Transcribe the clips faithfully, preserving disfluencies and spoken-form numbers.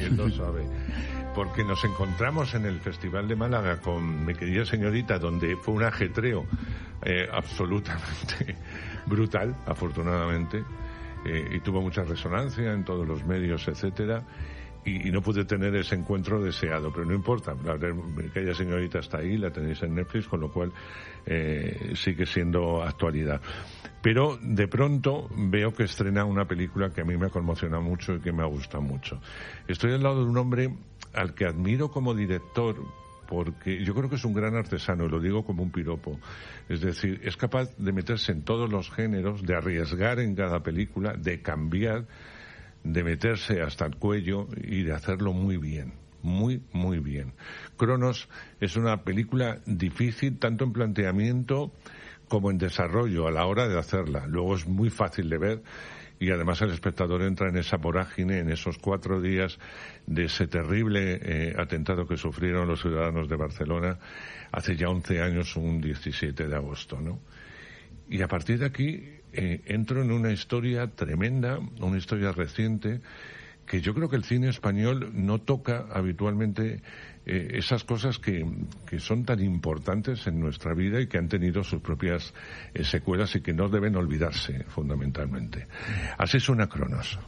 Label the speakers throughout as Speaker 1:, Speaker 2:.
Speaker 1: él lo sabe. Porque nos encontramos en el Festival de Málaga con Mi querida señorita, donde fue un ajetreo eh, absolutamente brutal, afortunadamente, eh, y tuvo mucha resonancia en todos los medios, etcétera. Y, y no pude tener ese encuentro deseado, pero no importa, la, aquella señorita está ahí, la tenéis en Netflix, con lo cual eh, sigue siendo actualidad. Pero de pronto veo que estrena una película que a mí me ha conmocionado mucho y que me ha gustado mucho. Estoy al lado de un hombre al que admiro como director, porque yo creo que es un gran artesano, y lo digo como un piropo. Es decir, es capaz de meterse en todos los géneros, de arriesgar en cada película, de cambiar, de meterse hasta el cuello y de hacerlo muy bien, muy, muy bien. Cronos es una película difícil tanto en planteamiento como en desarrollo a la hora de hacerla. Luego es muy fácil de ver y además el espectador entra en esa vorágine, en esos cuatro días de ese terrible eh, atentado que sufrieron los ciudadanos de Barcelona hace ya once años, un diecisiete de agosto, ¿no? Y a partir de aquí eh, entro en una historia tremenda, una historia reciente, que yo creo que el cine español no toca habitualmente eh, esas cosas que, que son tan importantes en nuestra vida y que han tenido sus propias eh, secuelas y que no deben olvidarse, fundamentalmente. Así suena Cronos.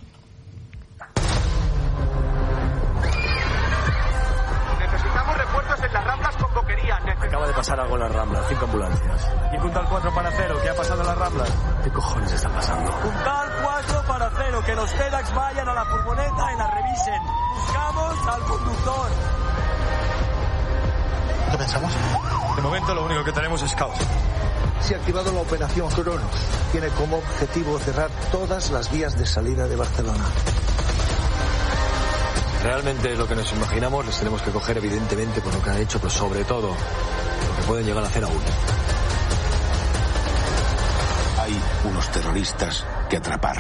Speaker 2: Necesitamos refuerzos en las Ramblas con boquería. Necesitamos...
Speaker 3: Acaba de pasar algo en las Ramblas, cinco ambulancias.
Speaker 2: ¿Y Puntal cuatro para cero? ¿Qué ha pasado en las Ramblas?
Speaker 3: ¿Qué cojones está pasando?
Speaker 2: Puntal cuatro para cero, que los FedEx vayan a la furgoneta y la revisen. Buscamos al conductor.
Speaker 3: ¿Qué pensamos?
Speaker 2: De momento lo único que tenemos es caos.
Speaker 4: Se ha activado la operación Cronos. Tiene como objetivo cerrar todas las vías de salida de Barcelona.
Speaker 3: Realmente lo que nos imaginamos les tenemos que coger evidentemente por lo que han hecho, pero sobre todo lo que pueden llegar a hacer aún.
Speaker 5: Hay unos terroristas que atrapar.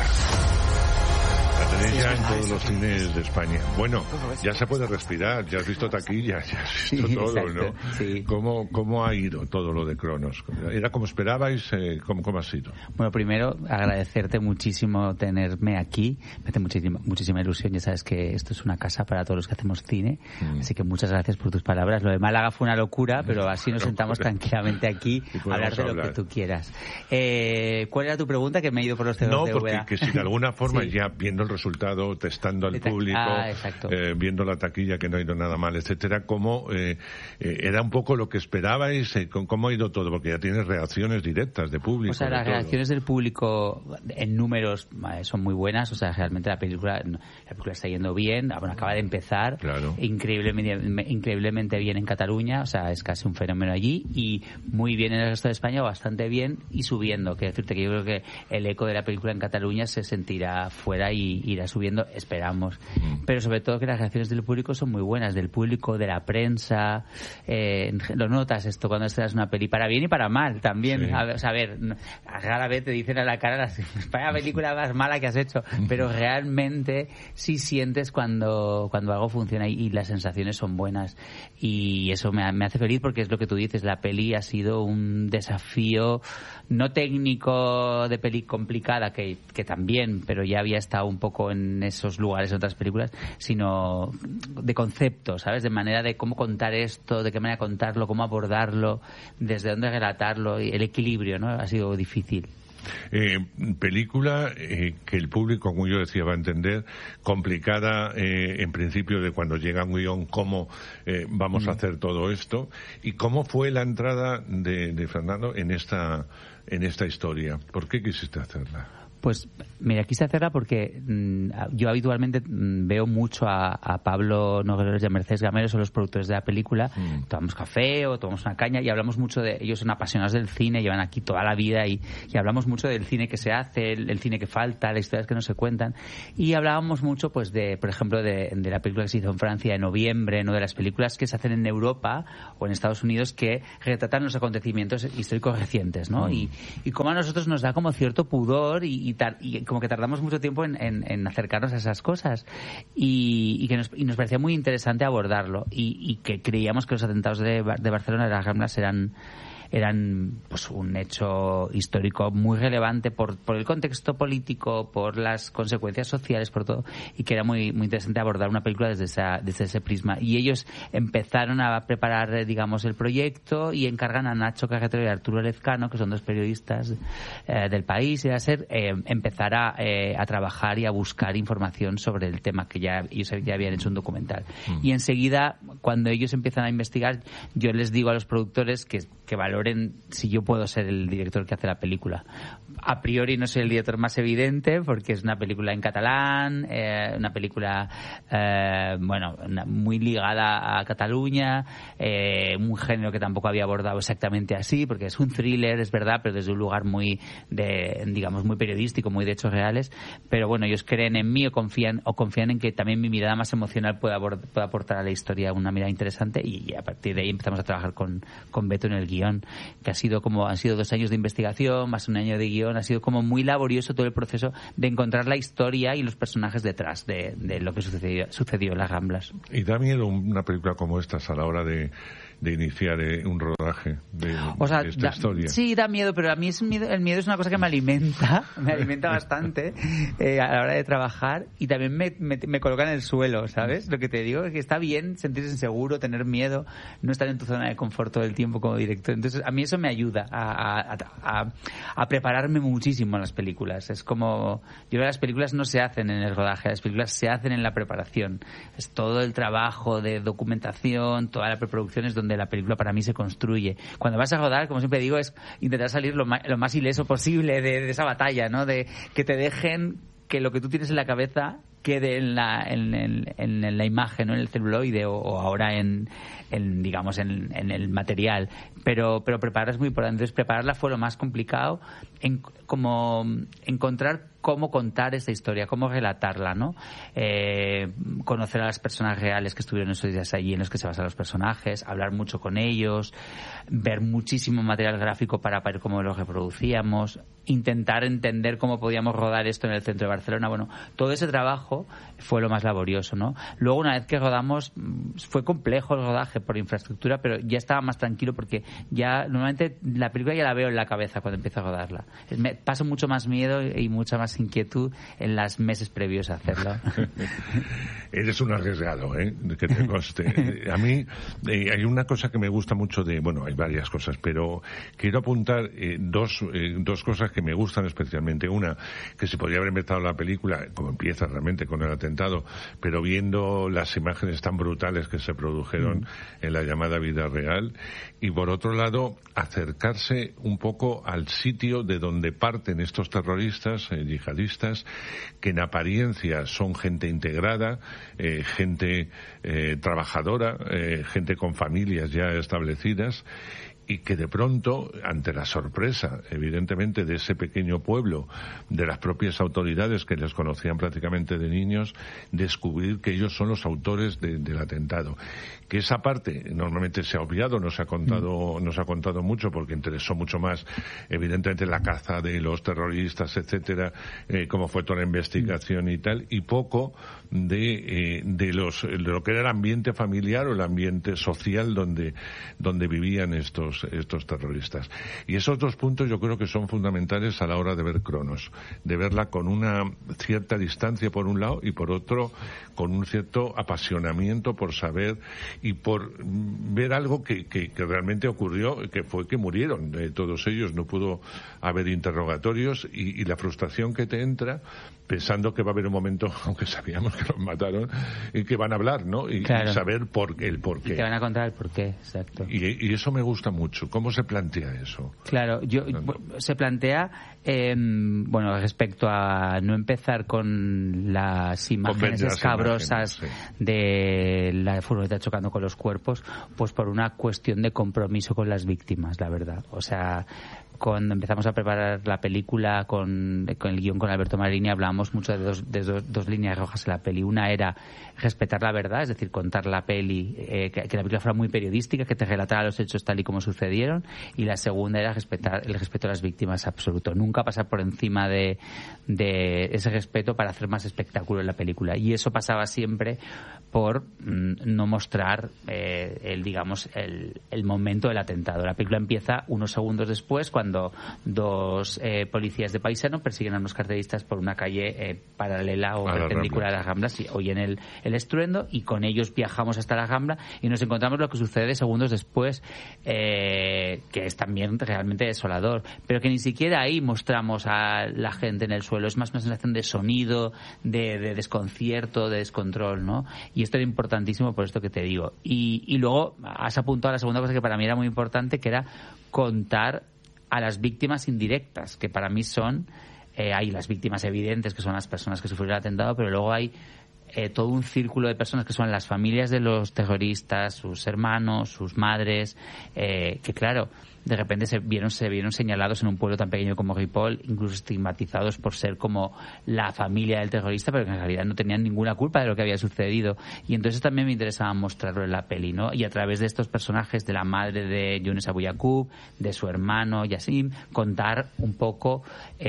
Speaker 1: La tenéis ya en todos los cines de España. Bueno, ya se puede respirar, ya has visto taquilla, ya has visto
Speaker 6: sí,
Speaker 1: todo,
Speaker 6: exacto,
Speaker 1: ¿no?
Speaker 6: Sí.
Speaker 1: ¿Cómo, ¿Cómo ha ido todo lo de Cronos? ¿Era como esperabais? Eh, ¿cómo, ¿Cómo ha sido?
Speaker 6: Bueno, primero agradecerte muchísimo tenerme aquí. Me hace muchísima, muchísima ilusión. Ya sabes que esto es una casa para todos los que hacemos cine. Mm. Así que muchas gracias por tus palabras. Lo de Málaga fue una locura, pero así nos sentamos tranquilamente aquí a hablar de lo hablar. que tú quieras. Eh, ¿Cuál era tu pregunta? Que me he ido por los temas
Speaker 1: no,
Speaker 6: de
Speaker 1: V A. No, porque que si de alguna forma
Speaker 6: sí.
Speaker 1: ya viendo el resultado, testando al público,
Speaker 6: ah,
Speaker 1: eh, viendo la taquilla que no ha ido nada mal, etcétera, ¿cómo eh, eh, era un poco lo que esperabais? Eh, ¿Cómo ha ido todo? Porque ya tienes reacciones directas de público.
Speaker 6: O sea, las reacciones del público en números eh, son muy buenas. O sea, realmente la película la película está yendo bien. Bueno, acaba de empezar.
Speaker 1: Claro.
Speaker 6: Increíblemente, increíblemente bien en Cataluña. O sea, es casi un fenómeno allí. Y muy bien en el resto de España, bastante bien y subiendo. Quiero decirte que yo creo que el eco de la película en Cataluña se sentirá fuera y irá subiendo, esperamos. Mm. Pero sobre todo que las reacciones del público son muy buenas, del público, de la prensa. Eh, lo notas esto cuando estrenas una peli, para bien y para mal también. Sí. A, ver, o sea, a ver, rara vez te dicen a la cara la vaya película más mala que has hecho, pero realmente sí sientes cuando, cuando algo funciona y, y las sensaciones son buenas. Y eso me, me hace feliz porque es lo que tú dices, la peli ha sido un desafío no técnico de peli complicada, que, que también, pero ya había estado un poco en esos lugares en otras películas, sino de concepto, ¿sabes? De manera de cómo contar esto, de qué manera contarlo, cómo abordarlo, desde dónde relatarlo, y el equilibrio, ¿no? Ha sido difícil.
Speaker 1: Eh, película eh, que el público, como yo decía, va a entender, complicada eh, en principio de cuando llega un guión, cómo eh, vamos mm. a hacer todo esto, y cómo fue la entrada de, de Fernando en esta, en esta historia. ¿Por qué quisiste hacerla?
Speaker 6: Pues mira, quise hacerla porque mmm, yo habitualmente mmm, veo mucho a, a Pablo Nogueros y a Mercedes Gamero, son los productores de la película. Mm. Tomamos café o tomamos una caña y hablamos mucho de... Ellos son apasionados del cine, llevan aquí toda la vida y, y hablamos mucho del cine que se hace, el, el cine que falta, las historias que no se cuentan. Y hablábamos mucho, pues, de, por ejemplo, de, de la película que se hizo en Francia en noviembre, ¿no? De las películas que se hacen en Europa o en Estados Unidos que retratan los acontecimientos históricos recientes, ¿no? Mm. Y, y como a nosotros nos da como cierto pudor y Y, tar- y como que tardamos mucho tiempo en, en, en acercarnos a esas cosas y, y que nos, y nos parecía muy interesante abordarlo y, y que creíamos que los atentados de, de Barcelona de las Ramblas eran eran pues un hecho histórico muy relevante por, por el contexto político, por las consecuencias sociales, por todo, y que era muy muy interesante abordar una película desde esa, desde ese prisma. Y ellos empezaron a preparar, digamos, el proyecto y encargan a Nacho Carretero y Arturo Lezcano, que son dos periodistas eh, del país, y a ser eh, empezar a, eh, a trabajar y a buscar información sobre el tema, que ya ellos ya habían hecho un documental. Mm. Y enseguida, cuando ellos empiezan a investigar, yo les digo a los productores que, que valoren si yo puedo ser el director que hace la película. A priori no soy el director más evidente, porque es una película en catalán, eh, una película, eh, bueno, una, muy ligada a Cataluña, eh, un género que tampoco había abordado exactamente así, porque es un thriller, es verdad, pero desde un lugar muy, de, digamos, muy periodístico, muy de hechos reales. Pero bueno, ellos creen en mí o confían, o confían en que también mi mirada más emocional pueda, abord, pueda aportar a la historia una mirada interesante, y, y a partir de ahí empezamos a trabajar con, con Beto en el guión, que ha sido como, han sido dos años de investigación, más un año de guión, ha sido como muy laborioso todo el proceso de encontrar la historia y los personajes detrás de, de lo que sucedió, sucedió en las Ramblas.
Speaker 1: ¿Y da miedo una película como esta a la hora de, de iniciar eh, un rodaje de,
Speaker 6: o sea,
Speaker 1: de esta
Speaker 6: da,
Speaker 1: historia?
Speaker 6: Sí, da miedo, pero a mí es miedo, el miedo es una cosa que me alimenta, me alimenta bastante eh, a la hora de trabajar, y también me, me, me coloca en el suelo, ¿sabes? Lo que te digo es que está bien sentirse inseguro, tener miedo, no estar en tu zona de confort todo el tiempo como director. Entonces, a mí eso me ayuda a, a, a, a prepararme muchísimo en las películas. Es como, yo creo que las películas no se hacen en el rodaje, las películas se hacen en la preparación. Es todo el trabajo de documentación, toda la preproducción es donde la película para mí se construye. Cuando vas a rodar, como siempre digo, es intentar salir lo más, lo más ileso posible de, de esa batalla, ¿no? De que te dejen que lo que tú tienes en la cabeza quede en la, en, en, en la imagen, ¿no? En el celuloide, o, o ahora en, en digamos en, en el material, pero pero preparar es muy importante. Entonces, prepararla fue lo más complicado, en como encontrar cómo contar esta historia, cómo relatarla, ¿no? Eh, conocer a las personas reales que estuvieron esos días allí, en los que se basan los personajes, hablar mucho con ellos, ver muchísimo material gráfico para ver cómo lo reproducíamos, intentar entender cómo podíamos rodar esto en el centro de Barcelona. Bueno, todo ese trabajo fue lo más laborioso, ¿no? Luego, una vez que rodamos, fue complejo el rodaje por infraestructura, pero ya estaba más tranquilo, porque ya normalmente la película ya la veo en la cabeza cuando empiezo a rodarla. Me paso mucho más miedo y mucha más inquietud en los meses previos a hacerlo.
Speaker 1: Eres un arriesgado, ¿eh? Que te conste. A mí eh, hay una cosa que me gusta mucho de, bueno, hay varias cosas, pero quiero apuntar eh, dos eh, dos cosas que me gustan especialmente. Una, que se podría haber empezado la película, como empieza realmente con el atentado, pero viendo las imágenes tan brutales que se produjeron mm. en la llamada vida real. Y por otro lado, acercarse un poco al sitio de donde parten estos terroristas eh, yihadistas, que en apariencia son gente integrada, eh, gente eh, trabajadora, eh, gente con familias ya establecidas, y que de pronto, ante la sorpresa, evidentemente, de ese pequeño pueblo, de las propias autoridades que les conocían prácticamente de niños, descubrir que ellos son los autores de, del atentado. Que esa parte normalmente se ha obviado, no se ha contado, no se ha contado mucho, porque interesó mucho más, evidentemente, la caza de los terroristas, etcétera, eh, cómo fue toda la investigación y tal, y poco de, eh, de los, de lo que era el ambiente familiar o el ambiente social donde, donde vivían estos estos terroristas. Y esos dos puntos yo creo que son fundamentales a la hora de ver Cronos, de verla con una cierta distancia por un lado, y por otro con un cierto apasionamiento por saber y por ver algo que, que, que realmente ocurrió, que fue que murieron eh, todos ellos. No pudo haber interrogatorios, y, y la frustración que te entra pensando que va a haber un momento, aunque sabíamos que los mataron, y que van a hablar, ¿no? Y, claro. y saber por, el por qué.
Speaker 6: Y te van a contar el por qué, exacto.
Speaker 1: Y, y eso me gusta mucho. ¿Cómo se plantea eso?
Speaker 6: Claro, yo se plantea, eh, bueno, respecto a no empezar con las imágenes con escabrosas imágenes, sí. de la furgoneta chocando con los cuerpos, pues por una cuestión de compromiso con las víctimas, la verdad. O sea, cuando empezamos a preparar la película con, con el guión con Alberto Marini, hablamos hablamos mucho de dos, de dos, dos líneas rojas en la peli. Una era respetar la verdad, es decir, contar la peli, eh, que, que la película fuera muy periodística, que te relatara los hechos tal y como sucedieron. Y la segunda era respetar el respeto a las víctimas absoluto. Nunca pasar por encima de, de ese respeto para hacer más espectáculo en la película. Y eso pasaba siempre por mm, no mostrar eh, el, digamos, el, el momento del atentado. La película empieza unos segundos después, cuando dos eh, policías de paisano persiguen a unos carteristas por una calle eh, paralela o perpendicular a las Ramblas, y oyen el, el estruendo, y con ellos viajamos hasta la Rambla y nos encontramos lo que sucede segundos después, eh, que es también realmente desolador, pero que ni siquiera ahí mostramos a la gente en el suelo. Es más una sensación de sonido, de, de desconcierto, de descontrol, ¿no? Y esto era importantísimo por esto que te digo. Y, y luego has apuntado a la segunda cosa que para mí era muy importante, que era contar a las víctimas indirectas, que para mí son, eh, hay las víctimas evidentes, que son las personas que sufrieron el atentado, pero luego hay eh, todo un círculo de personas que son las familias de los terroristas, sus hermanos, sus madres, eh, que claro, de repente se vieron se vieron señalados en un pueblo tan pequeño como Ripoll, incluso estigmatizados por ser como la familia del terrorista, pero que en realidad no tenían ninguna culpa de lo que había sucedido. Y entonces también me interesaba mostrarlo en la peli, ¿no? Y a través de estos personajes, de la madre de Younes Abu Yaqub, de su hermano Yassim, contar un poco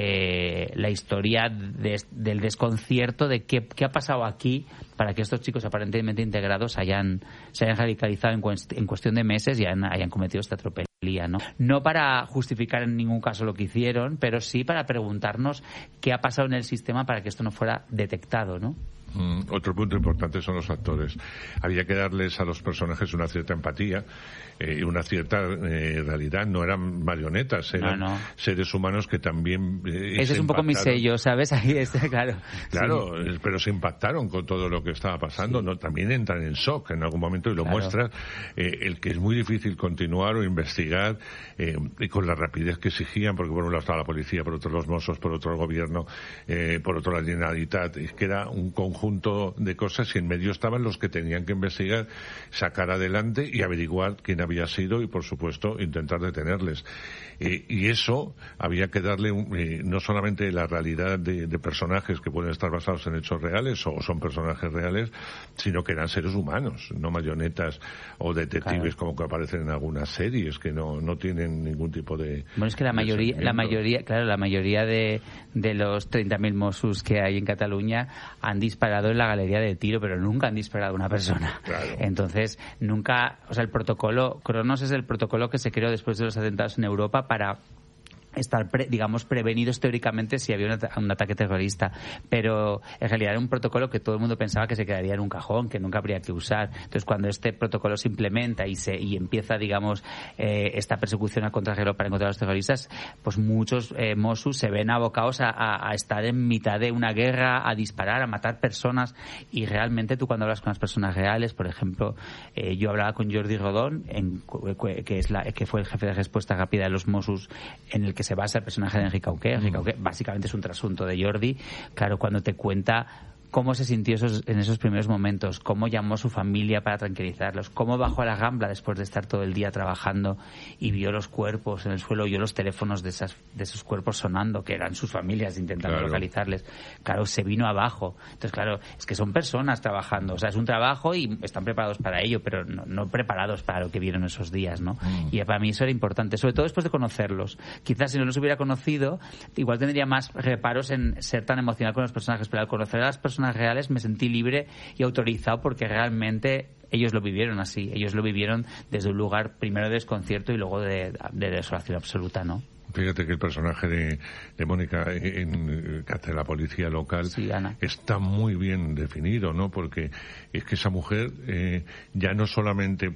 Speaker 6: eh, la historia de, del desconcierto de qué, qué ha pasado aquí para que estos chicos aparentemente integrados hayan se hayan radicalizado en, cuest- en cuestión de meses y hayan, hayan cometido esta tropelía. ¿No? No para justificar en ningún caso lo que hicieron, pero sí para preguntarnos qué ha pasado en el sistema para que esto no fuera detectado, ¿no?
Speaker 1: Mm, otro punto importante son los actores. Había que darles a los personajes una cierta empatía eh, y una cierta eh, realidad. No eran marionetas, eran
Speaker 6: no, no.
Speaker 1: seres humanos que también eh,
Speaker 6: ese es un poco mi sello, ¿sabes? Ahí está, claro.
Speaker 1: Claro,
Speaker 6: sí.
Speaker 1: Pero se impactaron con todo lo que estaba pasando. Sí. No, también entran en shock en algún momento y lo
Speaker 6: claro.
Speaker 1: muestran. Eh, el que es muy difícil continuar o investigar eh, y con la rapidez que exigían, porque por un lado estaba la policía, por otro los Mossos, por otro el gobierno, eh, por otro la Generalitat. Es que era un conjunto junto de cosas y en medio estaban los que tenían que investigar, sacar adelante y averiguar quién había sido y, por supuesto, intentar detenerles. Eh, y eso había que darle un, eh, no solamente la realidad de, de personajes que pueden estar basados en hechos reales o son personajes reales, sino que eran seres humanos, no marionetas o detectives claro. como que aparecen en algunas series que no, no tienen ningún tipo de...
Speaker 6: Bueno, es que la mayoría, la mayoría, claro, la mayoría de, de los treinta mil Mossos que hay en Cataluña han disparado en la galería de tiro, pero nunca han disparado a una persona.
Speaker 1: Claro.
Speaker 6: Entonces, nunca, o sea, el protocolo, Cronos es el protocolo que se creó después de los atentados en Europa para estar, pre, digamos, prevenidos teóricamente si había un, at- un ataque terrorista, pero en realidad era un protocolo que todo el mundo pensaba que se quedaría en un cajón, que nunca habría que usar. Entonces, cuando este protocolo se implementa y se y empieza, digamos, eh, esta persecución a contrarreloj para encontrar a los terroristas, pues muchos eh, Mossos se ven abocados a, a, a estar en mitad de una guerra, a disparar, a matar personas, y realmente tú cuando hablas con las personas reales, por ejemplo, eh, yo hablaba con Jordi Rodón, en, que es la que fue el jefe de respuesta rápida de los Mossos, en el que se basa el personaje de Enrique Auqué. Enrique Auqué básicamente es un trasunto de Jordi. Claro, cuando te cuenta cómo se sintió esos, en esos primeros momentos, cómo llamó a su familia para tranquilizarlos, cómo bajó a la Rambla después de estar todo el día trabajando y vio los cuerpos en el suelo, oyó los teléfonos de esas de esos cuerpos sonando, que eran sus familias intentando claro. localizarles. Claro, se vino abajo. Entonces, claro, es que son personas trabajando, o sea, es un trabajo y están preparados para ello, pero no, no preparados para lo que vieron esos días, ¿no? Mm. Y para mí eso era importante, sobre todo después de conocerlos. Quizás si no los hubiera conocido, igual tendría más reparos en ser tan emocional con los personajes, pero al conocer a las personas reales me sentí libre y autorizado porque realmente ellos lo vivieron así, ellos lo vivieron desde un lugar primero de desconcierto y luego de, de desolación absoluta, ¿no?
Speaker 1: Fíjate que el personaje de, de Mónica en, que hace la policía local
Speaker 6: sí,
Speaker 1: está muy bien definido, ¿no? Porque es que esa mujer eh, ya no solamente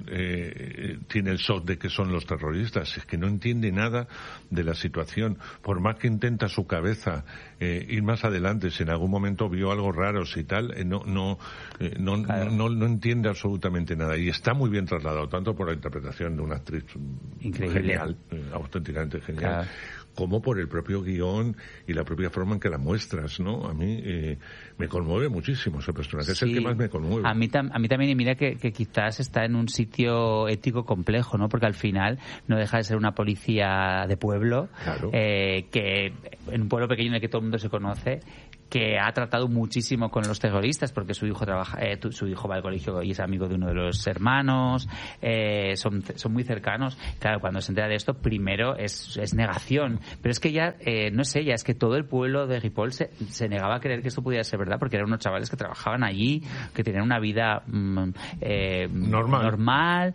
Speaker 1: eh, tiene el shock de que son los terroristas, es que no entiende nada de la situación. Por más que intenta su cabeza eh, ir más adelante, si en algún momento vio algo raro, si tal, eh, no, no, eh, no, claro. no, no, no entiende absolutamente nada. Y está muy bien trasladado, tanto por la interpretación de una actriz
Speaker 6: increíble,
Speaker 1: genial, eh, auténticamente genial, claro. como por el propio guión y la propia forma en que la muestras, ¿no? A mí eh, me conmueve muchísimo ese personaje, sí. es el que más me conmueve.
Speaker 6: A mí, tam- a mí también, y mira que, que quizás está en un sitio ético complejo, ¿no? Porque al final no deja de ser una policía de pueblo,
Speaker 1: claro.
Speaker 6: eh, que en un pueblo pequeño en el que todo el mundo se conoce, que ha tratado muchísimo con los terroristas porque su hijo trabaja, eh, su hijo va al colegio y es amigo de uno de los hermanos, eh, son, son muy cercanos. Claro, cuando se entera de esto, primero es, es negación, pero es que ya, eh, no es ella, es que todo el pueblo de Ripoll se, se negaba a creer que esto pudiera ser verdad, porque eran unos chavales que trabajaban allí, que tenían una vida mm, eh,
Speaker 1: normal,
Speaker 6: normal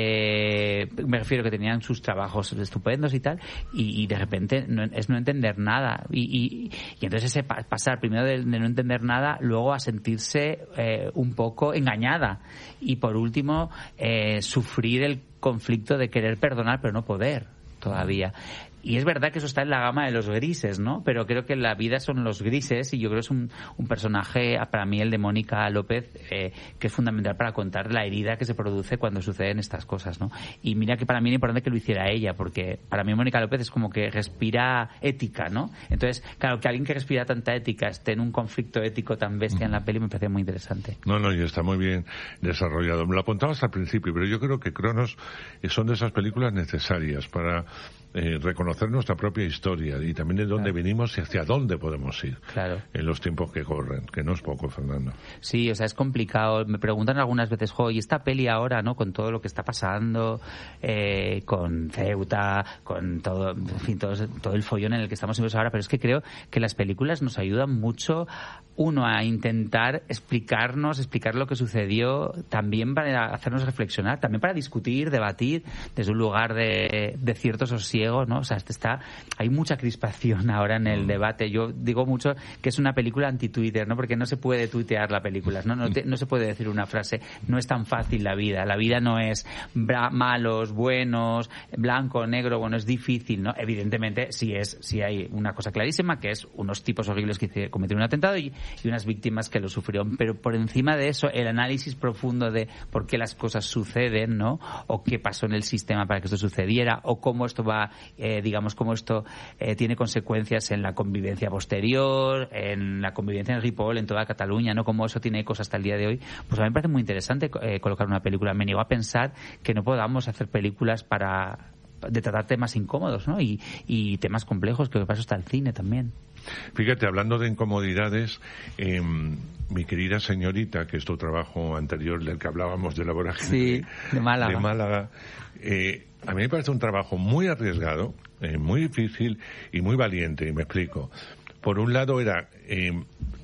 Speaker 6: eh, me refiero que tenían sus trabajos estupendos y tal, y, y de repente no, es no entender nada, y, y, y entonces ese pa- pasar primero de, de no entender nada, luego a sentirse eh, un poco engañada, y por último eh, sufrir el conflicto de querer perdonar pero no poder todavía. Y es verdad que eso está en la gama de los grises, ¿no? Pero creo que la vida son los grises, y yo creo que es un, un personaje, para mí el de Mónica López, eh, que es fundamental para contar la herida que se produce cuando suceden estas cosas, ¿no? Y mira que para mí era importante que lo hiciera ella, porque para mí Mónica López es como que respira ética, ¿no? Entonces, claro, que alguien que respira tanta ética esté en un conflicto ético tan bestia en la peli me parece muy interesante.
Speaker 1: No, no, y está muy bien desarrollado. Me lo apuntabas al principio, pero yo creo que Cronos son de esas películas necesarias para eh, reconocer nuestra propia historia y también de dónde claro. venimos y hacia dónde podemos ir
Speaker 6: claro.
Speaker 1: en los tiempos que corren, que no es poco, Fernando.
Speaker 6: Sí, o sea, es complicado. Me preguntan algunas veces, jo, y esta peli ahora, ¿no? Con todo lo que está pasando, eh, con Ceuta, con todo, en fin, todo, todo el follón en el que estamos inmersos ahora, pero es que creo que las películas nos ayudan mucho, uno, a intentar explicarnos, explicar lo que sucedió, también para hacernos reflexionar, también para discutir, debatir, desde un lugar de, de cierto sosiego, ¿no? O sea, este está, hay mucha crispación ahora en el debate. Yo digo mucho que es una película anti-Twitter, ¿no? Porque no se puede tuitear la película, ¿no? No, te, no se puede decir una frase, no es tan fácil la vida. La vida no es bra- malos, buenos, blanco, negro, bueno, es difícil, ¿no? Evidentemente, sí es, sí hay una cosa clarísima, que es unos tipos horribles que cometieron un atentado y, y unas víctimas que lo sufrieron. Pero por encima de eso, el análisis profundo de por qué las cosas suceden, ¿no? O qué pasó en el sistema para que esto sucediera, o cómo esto va, eh, digamos, cómo esto eh, tiene consecuencias en la convivencia posterior, en la convivencia en Ripoll, en toda Cataluña, ¿no? Cómo eso tiene eco hasta el día de hoy. Pues a mí me parece muy interesante eh, colocar una película. Me niego a pensar que no podamos hacer películas para de tratar temas incómodos, ¿no? Y, y temas complejos, que para eso está el cine también.
Speaker 1: Fíjate, hablando de incomodidades, eh, mi querida señorita, que es tu trabajo anterior del que hablábamos de la vorágine
Speaker 6: sí, de, de Málaga,
Speaker 1: de Málaga eh, a mí me parece un trabajo muy arriesgado, eh, muy difícil y muy valiente, y me explico. Por un lado era eh,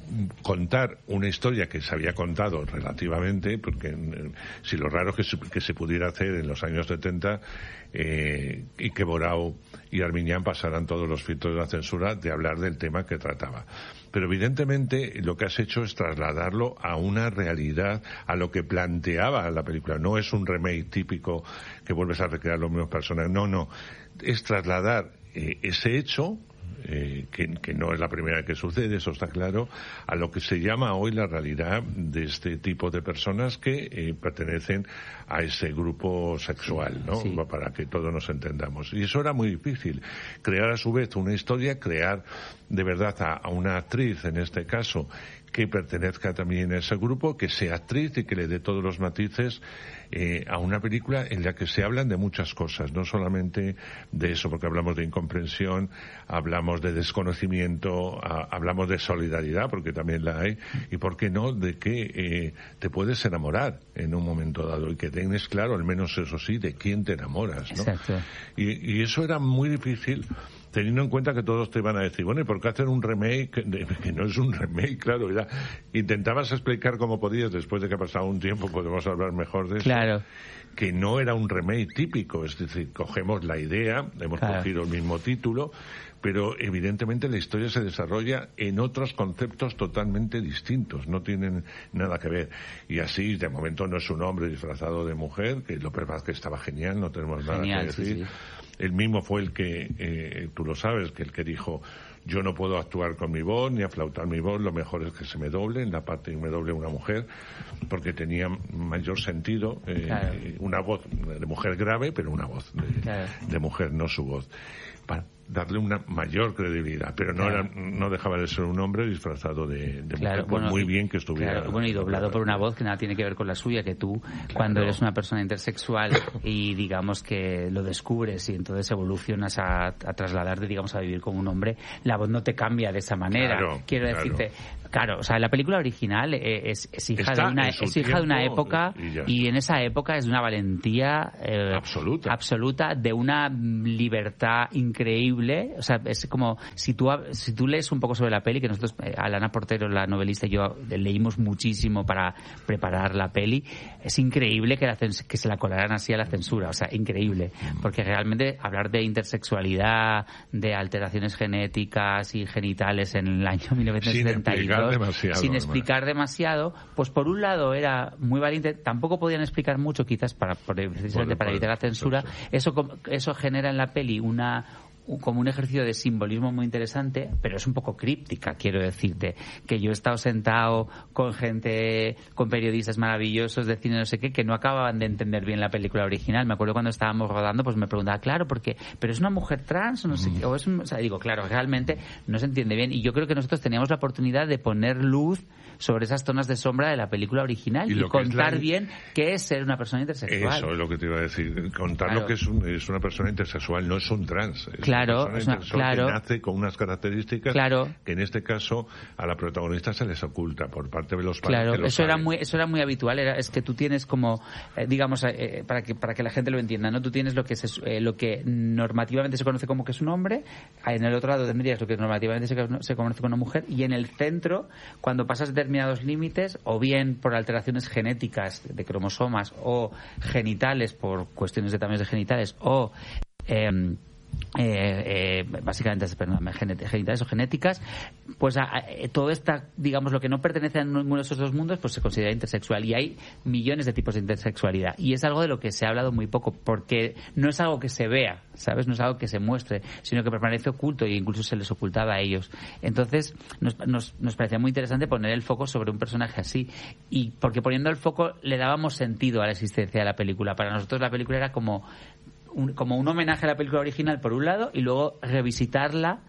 Speaker 1: contar una historia que se había contado relativamente, porque eh, si lo raro que se, que se pudiera hacer en los años setenta eh, y que Borao y Armiñán pasaran todos los filtros de la censura de hablar del tema que trataba. Pero evidentemente lo que has hecho es trasladarlo a una realidad, a lo que planteaba la película. No es un remake típico que vuelves a recrear los mismos personajes. No, no. Es trasladar eh, ese hecho, Eh, que, que no es la primera que sucede, eso está claro, a lo que se llama hoy la realidad de este tipo de personas que eh, pertenecen a ese grupo sexual, ¿no? Sí. Para que todos nos entendamos. Y eso era muy difícil. Crear a su vez una historia, crear de verdad a, a una actriz, en este caso, que pertenezca también a ese grupo, que sea actriz y que le dé todos los matices eh, a una película en la que se hablan de muchas cosas, no solamente de eso, porque hablamos de incomprensión, hablamos de desconocimiento, a, hablamos de solidaridad, porque también la hay, y por qué no, de que eh, te puedes enamorar en un momento dado y que tienes claro, al menos eso sí, de quién te enamoras, ¿no?
Speaker 6: Exacto.
Speaker 1: Y, y eso era muy difícil, teniendo en cuenta que todos te iban a decir, bueno, ¿y por qué hacer un remake? Que no es un remake, claro, ya intentabas explicar cómo podías, después de que ha pasado un tiempo, podemos hablar mejor de eso,
Speaker 6: claro,
Speaker 1: que no era un remake típico, es decir, cogemos la idea, hemos claro. cogido el mismo título, pero evidentemente la historia se desarrolla en otros conceptos totalmente distintos, no tienen nada que ver. Y así, de momento, no es un hombre disfrazado de mujer, que López Vázquez estaba genial, no tenemos nada
Speaker 6: genial,
Speaker 1: que decir.
Speaker 6: Sí, sí.
Speaker 1: Él mismo fue el que, eh, tú lo sabes, que el que dijo, yo no puedo actuar con mi voz ni aflautar mi voz, lo mejor es que se me doble, en la parte que me doble una mujer, porque tenía mayor sentido, eh, claro. una voz de mujer grave, pero una voz de, claro. de mujer, no su voz. darle una mayor credibilidad, pero no
Speaker 6: claro.
Speaker 1: era, no dejaba de ser un hombre disfrazado de, de
Speaker 6: claro,
Speaker 1: mujer,
Speaker 6: bueno,
Speaker 1: muy bien que estuviera.
Speaker 6: Claro, bueno, y doblado por una voz que nada tiene que ver con la suya, que tú, claro. cuando eres una persona intersexual y digamos que lo descubres y entonces evolucionas a, a trasladarte, digamos, a vivir como un hombre, la voz no te cambia de esa manera.
Speaker 1: Claro,
Speaker 6: Quiero
Speaker 1: claro.
Speaker 6: decirte, claro, o sea, la película original es, es hija
Speaker 1: Está
Speaker 6: de una
Speaker 1: es
Speaker 6: hija de una época
Speaker 1: y,
Speaker 6: y en esa época es de una valentía eh,
Speaker 1: absoluta,
Speaker 6: absoluta, de una libertad increíble. O sea, es como si tú si tú lees un poco sobre la peli, que nosotros, eh, Alana Portero, la novelista, y yo leímos muchísimo para preparar la peli, es increíble que, la que se la colaran así a la censura, o sea, increíble, porque realmente hablar de intersexualidad, de alteraciones genéticas y genitales en el año mil novecientos setenta y dos,
Speaker 1: sin explicar demasiado,
Speaker 6: sin explicar demasiado, pues por un lado era muy valiente, tampoco podían explicar mucho, quizás para, precisamente para evitar la censura. Eso, eso genera en la peli una como un ejercicio de simbolismo muy interesante, pero es un poco críptica, quiero decirte, que yo he estado sentado con gente, con periodistas maravillosos de cine no sé qué, que no acababan de entender bien la película original. Me acuerdo cuando estábamos rodando, pues me preguntaba, claro, porque pero es una mujer trans o no sé qué, o es un, o sea, digo, claro, realmente no se entiende bien, y yo creo que nosotros teníamos la oportunidad de poner luz sobre esas zonas de sombra de la película original y, y contar la... bien qué es ser una persona intersexual.
Speaker 1: Eso es lo que te iba a decir, contar
Speaker 6: claro.
Speaker 1: lo que es, un, es una persona intersexual, no es un trans, es
Speaker 6: claro,
Speaker 1: una persona
Speaker 6: es una,
Speaker 1: intersexual
Speaker 6: claro.
Speaker 1: que nace con unas características
Speaker 6: claro.
Speaker 1: que en este caso a la protagonista se les oculta por parte de los padres.
Speaker 6: Claro,
Speaker 1: que lo
Speaker 6: eso
Speaker 1: saben.
Speaker 6: era muy eso era muy habitual, era es que tú tienes como eh, digamos eh, para que para que la gente lo entienda, ¿no? Tú tienes lo que se, eh, lo que normativamente se conoce como que es un hombre, en el otro lado tendrías lo que normativamente se, se conoce como una mujer, y en el centro, cuando pasas determinados límites, o bien por alteraciones genéticas de cromosomas o genitales por cuestiones de tamaños de genitales o eh, Eh, eh, básicamente perdón, genitales o genéticas, pues a, a, todo esta, digamos, lo que no pertenece a ninguno de esos dos mundos, pues se considera intersexual, y hay millones de tipos de intersexualidad, y es algo de lo que se ha hablado muy poco, porque no es algo que se vea, ¿sabes? No es algo que se muestre, sino que permanece oculto, e incluso se les ocultaba a ellos. Entonces nos, nos, nos parecía muy interesante poner el foco sobre un personaje así, y porque poniendo el foco le dábamos sentido a la existencia de la película. Para nosotros la película era como Un, como un homenaje a la película original por un lado, y luego revisitarla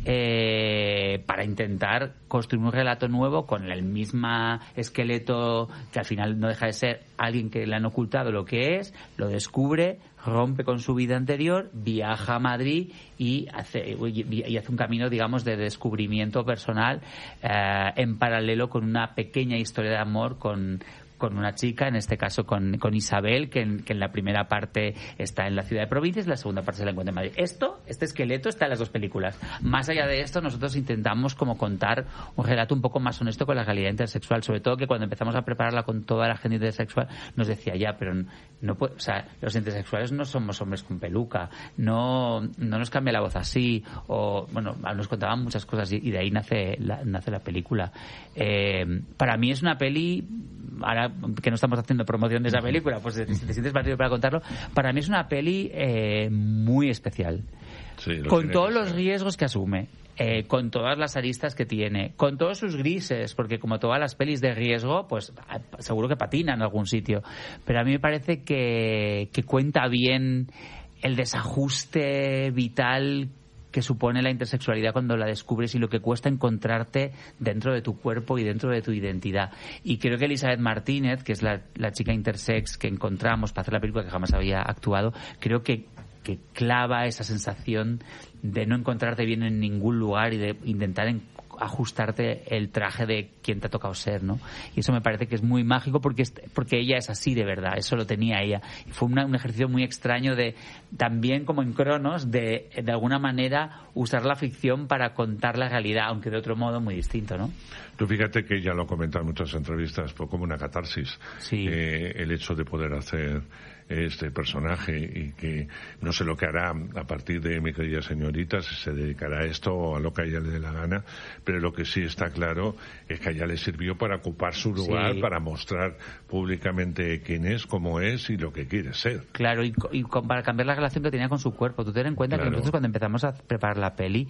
Speaker 6: eh, para intentar construir un relato nuevo con el mismo esqueleto, que al final no deja de ser alguien que le han ocultado lo que es, lo descubre, rompe con su vida anterior, viaja a Madrid y hace, y hace un camino, digamos, de descubrimiento personal eh, en paralelo con una pequeña historia de amor con con una chica, en este caso con, con Isabel, que en, que en la primera parte está en la ciudad de Provincias, en la segunda parte se la encuentra en Madrid. Esto, este esqueleto está en las dos películas. Más allá de esto, nosotros intentamos como contar un relato un poco más honesto con la realidad intersexual, sobre todo que cuando empezamos a prepararla con toda la gente intersexual, nos decía, ya, pero no puede, o sea, los intersexuales no somos hombres con peluca, no, no nos cambia la voz así, o, bueno, nos contaban muchas cosas, y, y de ahí nace la, nace la película. Eh, para mí es una peli, ahora que no estamos haciendo promoción de esa película, pues si te sientes partido para contarlo, para mí es una peli eh, muy especial, sí, con todos los riesgos que asume, eh, con todas las aristas que tiene, con todos sus grises, porque como todas las pelis de riesgo, pues seguro que patina en algún sitio, pero a mí me parece que, que cuenta bien el desajuste vital que supone la intersexualidad cuando la descubres y lo que cuesta encontrarte dentro de tu cuerpo y dentro de tu identidad. Y creo que Elizabeth Martínez, que es la, la chica intersex que encontramos para hacer la película, que jamás había actuado, creo que, que clava esa sensación de no encontrarte bien en ningún lugar y de intentar en, ajustarte el traje de quien te ha tocado ser, ¿no? Y eso me parece que es muy mágico porque porque ella es así de verdad, eso lo tenía ella. Y fue una, un ejercicio muy extraño de, también como en Cronos, de de alguna manera usar la ficción para contar la realidad, aunque de otro modo muy distinto, ¿no?
Speaker 1: Tú fíjate que ella lo comenta en muchas entrevistas, fue como una catarsis.
Speaker 6: Sí.
Speaker 1: Eh, el hecho de poder hacer este personaje, y que no sé lo que hará a partir de Mi querida señorita, si se dedicará a esto o a lo que a ella le dé la gana, pero lo que sí está claro es que a ella le sirvió para ocupar su lugar, sí, para mostrar públicamente quién es, cómo es y lo que quiere ser.
Speaker 6: Claro, y, y con, para cambiar la relación que tenía con su cuerpo. Tú ten en cuenta, claro, que nosotros cuando empezamos a preparar la peli,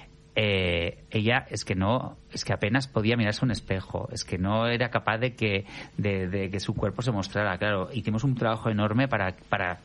Speaker 6: Eh, ella es que no, es que apenas podía mirarse a un espejo, es que no era capaz de que de, de que su cuerpo se mostrara. Claro, hicimos un trabajo enorme para para